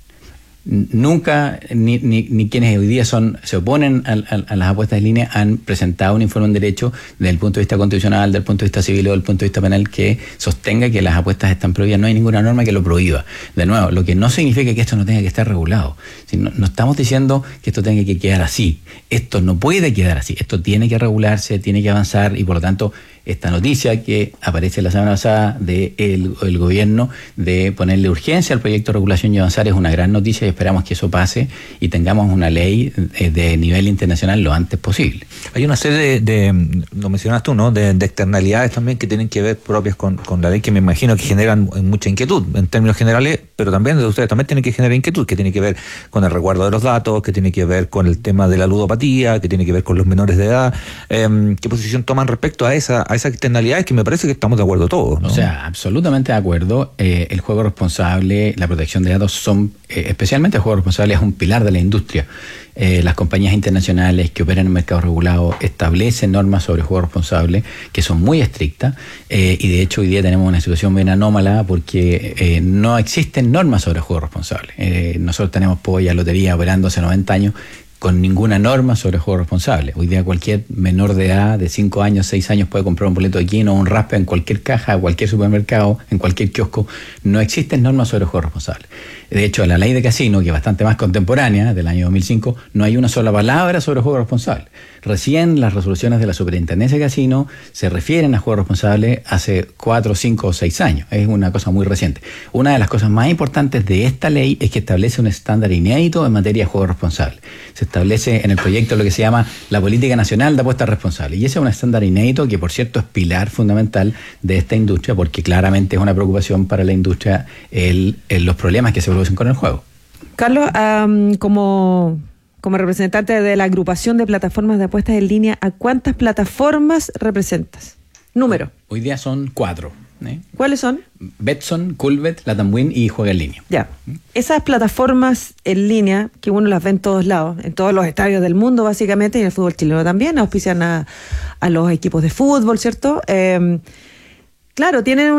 Speaker 19: Nunca, ni quienes hoy día se oponen a las apuestas en línea han presentado un informe en derecho desde el punto de vista constitucional, desde el punto de vista civil o desde el punto de vista penal que sostenga que las apuestas están prohibidas. No hay ninguna norma que lo prohíba. De nuevo, lo que no significa que esto no tenga que estar regulado. No estamos diciendo que esto tenga que quedar así. Esto no puede quedar así. Esto tiene que regularse, tiene que avanzar y por lo tanto esta noticia que aparece la semana pasada del gobierno de ponerle urgencia al proyecto de regulación y avanzar es una gran noticia y esperamos que eso pase y tengamos una ley de nivel internacional lo antes posible.
Speaker 1: Hay una serie lo mencionaste tú, ¿no? De externalidades también que tienen que ver propias con la ley que me imagino que generan mucha inquietud en términos generales, pero también de ustedes también tienen que generar inquietud, que tiene que ver con el resguardo de los datos, que tiene que ver con el tema de la ludopatía, que tiene que ver con los menores de edad. ¿Qué posición toman respecto a esas externalidades que me parece que estamos de acuerdo todos, ¿no?
Speaker 19: O sea, absolutamente de acuerdo. El juego responsable, la protección de datos son, especialmente el juego responsable es un pilar de la industria. Las compañías internacionales que operan en mercados regulados establecen normas sobre juego responsable que son muy estrictas y de hecho hoy día tenemos una situación bien anómala porque no existen normas sobre juego responsable. Nosotros tenemos Polla Lotería operando hace 90 años con ninguna norma sobre juego responsable. Hoy día cualquier menor de edad de 5 años, 6 años puede comprar un boleto de quino o un raspe en cualquier caja, cualquier supermercado, en cualquier kiosco. No existen normas sobre juego responsable. De hecho, la ley de casino, que es bastante más contemporánea, del año 2005, no hay una sola palabra sobre juego responsable. Recién las resoluciones de la Superintendencia de Casino se refieren a juego responsable hace 4, 5 o 6 años. Es una cosa muy reciente. Una de las cosas más importantes de esta ley es que establece un estándar inédito en materia de juego responsable. Se establece en el proyecto lo que se llama la Política Nacional de Apuestas Responsables. Y ese es un estándar inédito que, por cierto, es pilar fundamental de esta industria, porque claramente es una preocupación para la industria los problemas que se producen con el juego.
Speaker 2: Carlos, como representante de la agrupación de plataformas de apuestas en línea, ¿a cuántas plataformas representas? Número.
Speaker 19: Hoy día son 4.
Speaker 2: ¿Cuáles son?
Speaker 19: Betson, Coolbet, LatamWin y Juega en Línea.
Speaker 2: Ya. Esas plataformas en línea, que uno las ve en todos lados, en todos los estadios del mundo básicamente, y en el fútbol chileno también, auspician a los equipos de fútbol, ¿cierto? Claro, tienen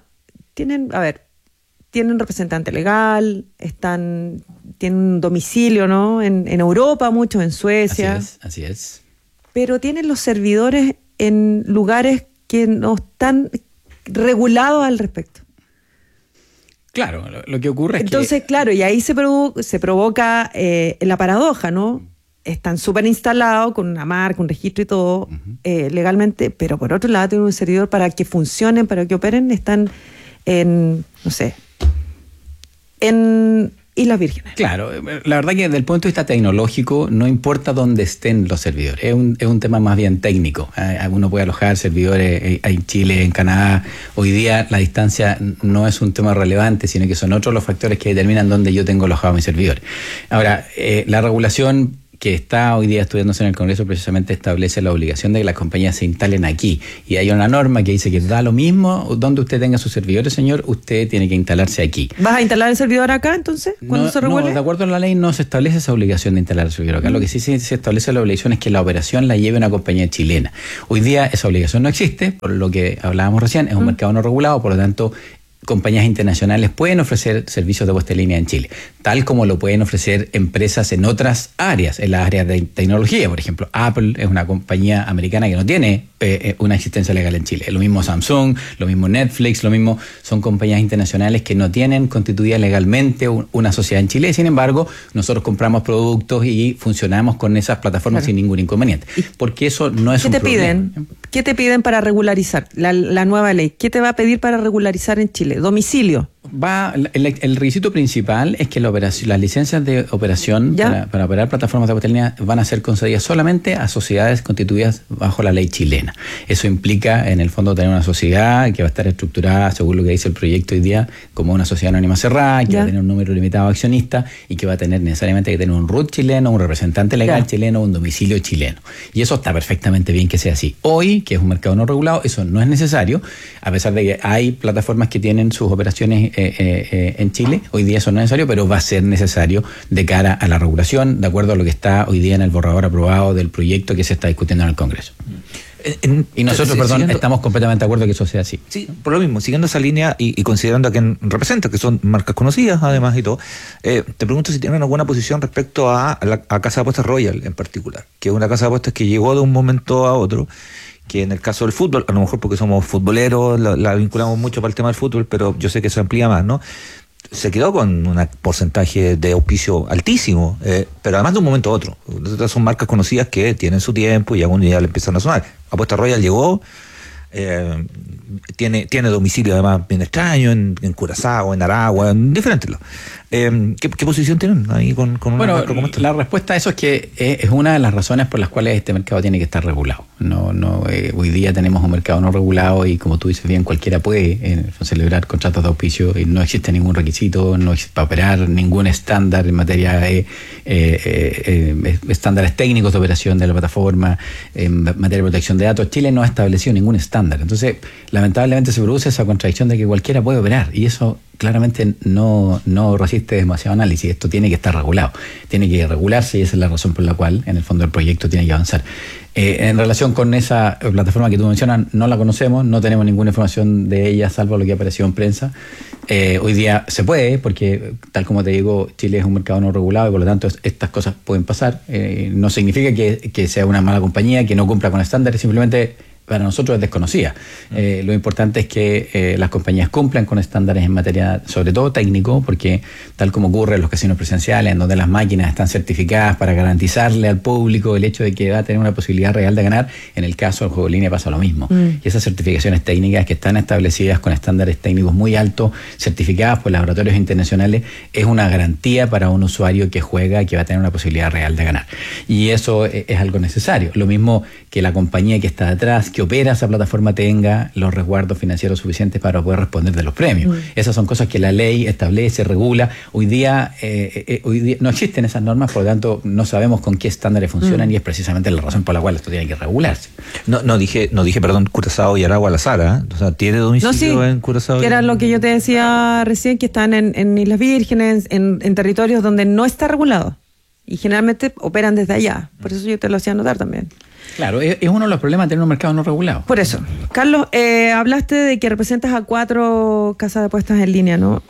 Speaker 2: representante legal, tienen un domicilio, ¿no? En Europa, muchos en Suecia.
Speaker 19: Así es.
Speaker 2: Pero tienen los servidores en lugares que no están regulados al respecto.
Speaker 19: Claro, lo que ocurre
Speaker 2: entonces,
Speaker 19: es que...
Speaker 2: claro, y ahí se provoca la paradoja, ¿no? Están súper instalados con una marca, un registro y todo, legalmente, pero por otro lado tienen un servidor para que funcionen, para que operen, están en Islas Vírgenes.
Speaker 19: Claro, la verdad que desde el punto de vista tecnológico no importa dónde estén los servidores, es un tema más bien técnico. Uno puede alojar servidores en Chile, en Canadá. Hoy día la distancia no es un tema relevante, sino que son otros los factores que determinan dónde yo tengo alojado mis servidores. Ahora, la regulación que está hoy día estudiándose en el Congreso precisamente establece la obligación de que las compañías se instalen aquí. Y hay una norma que dice que da lo mismo donde usted tenga sus servidores, señor, usted tiene que instalarse aquí.
Speaker 2: ¿Vas a instalar el servidor acá entonces? ¿Cuándo se regule?
Speaker 19: No, de acuerdo a la ley no se establece esa obligación de instalar el servidor acá. Lo que sí se establece la obligación es que la operación la lleve una compañía chilena. Hoy día esa obligación no existe, por lo que hablábamos recién, es un mercado no regulado, por lo tanto compañías internacionales pueden ofrecer servicios de puesta en línea en Chile, tal como lo pueden ofrecer empresas en otras áreas, en las áreas de tecnología. Por ejemplo, Apple es una compañía americana que no tiene una existencia legal en Chile. Lo mismo Samsung, lo mismo Netflix, lo mismo son compañías internacionales que no tienen constituida legalmente una sociedad en Chile. Sin embargo, nosotros compramos productos y funcionamos con esas plataformas sin ningún inconveniente, porque eso no es un problema.
Speaker 2: ¿Qué te piden para regularizar la nueva ley? ¿Qué te va a pedir para regularizar en Chile? ¿Domicilio?
Speaker 19: El requisito principal es que las licencias de operación para operar plataformas de puesta en línea van a ser concedidas solamente a sociedades constituidas bajo la ley chilena. Eso implica, en el fondo, tener una sociedad que va a estar estructurada, según lo que dice el proyecto hoy día, como una sociedad anónima cerrada, que va a tener un número limitado de accionistas y que va a tener necesariamente que tener un RUT chileno, un representante legal chileno, un domicilio chileno. Y eso está perfectamente bien que sea así. Hoy, que es un mercado no regulado, eso no es necesario, a pesar de que hay plataformas que tienen sus operaciones en Chile. Hoy día eso no es necesario, pero va a ser necesario de cara a la regulación, de acuerdo a lo que está hoy día en el borrador aprobado del proyecto que se está discutiendo en el Congreso. Y nosotros, estamos completamente de acuerdo que eso sea así.
Speaker 1: Sí, por lo mismo, siguiendo esa línea y considerando a quien representa, que son marcas conocidas además y todo, te pregunto si tienen alguna posición respecto a Casa de Apuestas Royal en particular, que es una casa de apuestas que llegó de un momento a otro, que en el caso del fútbol, a lo mejor porque somos futboleros, la vinculamos mucho para el tema del fútbol, pero yo sé que se amplía más, ¿no? Se quedó con un porcentaje de auspicio altísimo, pero además de un momento a otro. Son marcas conocidas que tienen su tiempo y algún día le empiezan a sonar. Apuesta Royal llegó, tiene domicilio además bien extraño en Curazao, en Aragua, en diferentes lados. ¿Qué posición tienen ahí con una marca como esta?
Speaker 19: La respuesta a eso es que es una de las razones por las cuales este mercado tiene que estar regulado. Hoy día tenemos un mercado no regulado y, como tú dices bien, cualquiera puede celebrar contratos de auspicio y no existe ningún requisito, no existe para operar ningún estándar en materia de estándares técnicos de operación de la plataforma, en materia de protección de datos. Chile no ha establecido ningún estándar. Entonces, lamentablemente se produce esa contradicción de que cualquiera puede operar y eso claramente no resiste demasiado análisis. Esto tiene que estar regulado, tiene que regularse y esa es la razón por la cual en el fondo el proyecto tiene que avanzar. En relación con esa plataforma que tú mencionas, no la conocemos, no tenemos ninguna información de ella salvo lo que ha aparecido en prensa. Hoy día se puede, porque tal como te digo, Chile es un mercado no regulado y por lo tanto estas cosas pueden pasar. No significa que sea una mala compañía, que no cumpla con estándares, simplemente para nosotros es desconocida. Lo importante es que las compañías cumplan con estándares en materia, sobre todo técnico, porque tal como ocurre en los casinos presenciales, en donde las máquinas están certificadas para garantizarle al público el hecho de que va a tener una posibilidad real de ganar, en el caso del juego en línea pasa lo mismo. Y esas certificaciones técnicas que están establecidas con estándares técnicos muy altos, certificadas por laboratorios internacionales, es una garantía para un usuario que juega, que va a tener una posibilidad real de ganar. Y eso es algo necesario. Lo mismo que la compañía que está detrás, que opera esa plataforma, tenga los resguardos financieros suficientes para poder responder de los premios. Esas son cosas que la ley establece, regula. Hoy día no existen esas normas, por lo tanto no sabemos con qué estándares funcionan y es precisamente la razón por la cual esto tiene que regularse.
Speaker 1: No dije, perdón, Curazao y Aragua la Sara, o sea, ¿tiene domicilio en Curazao?
Speaker 2: Que era lo que yo te decía recién, que están en Islas Vírgenes, en territorios donde no está regulado. Y generalmente operan desde allá. Por eso yo te lo hacía notar también.
Speaker 19: Claro, es uno de los problemas de tener un mercado no regulado.
Speaker 2: Por eso. Carlos, hablaste de que representas a 4 casas de apuestas en línea, ¿no?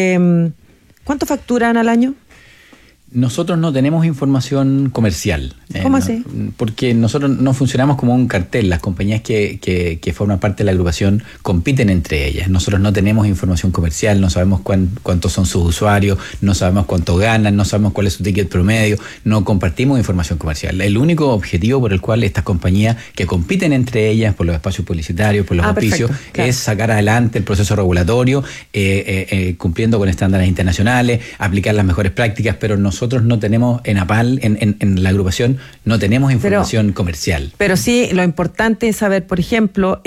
Speaker 2: ¿Cuánto facturan al año?
Speaker 19: Nosotros no tenemos información comercial.
Speaker 2: ¿Cómo así?
Speaker 19: Porque nosotros no funcionamos como un cartel. Las compañías que forman parte de la agrupación compiten entre ellas. Nosotros no tenemos información comercial, no sabemos cuántos son sus usuarios, no sabemos cuánto ganan, no sabemos cuál es su ticket promedio, no compartimos información comercial. El único objetivo por el cual estas compañías que compiten entre ellas por los espacios publicitarios, por los auspicios, claro, es sacar adelante el proceso regulatorio, cumpliendo con estándares internacionales, aplicar las mejores prácticas, pero nosotros no tenemos en APAL, en la agrupación, no tenemos información comercial.
Speaker 2: Pero sí, lo importante es saber, por ejemplo,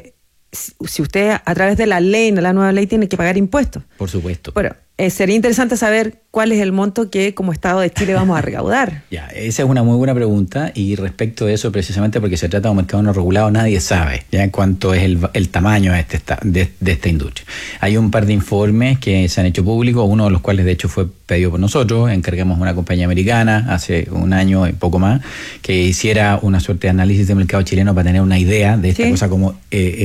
Speaker 2: si usted a través de la ley, la nueva ley, tiene que pagar impuestos.
Speaker 19: Por supuesto.
Speaker 2: Bueno, sería interesante saber cuál es el monto que como Estado de Chile vamos a recaudar.
Speaker 19: Ya, esa es una muy buena pregunta y respecto de eso, precisamente porque se trata de un mercado no regulado, nadie sabe ya cuánto es el tamaño de esta industria. Hay un par de informes que se han hecho públicos, uno de los cuales de hecho fue pedido por nosotros. Encargamos a una compañía americana hace un año y poco más que hiciera una suerte de análisis del mercado chileno para tener una idea de esta cosa como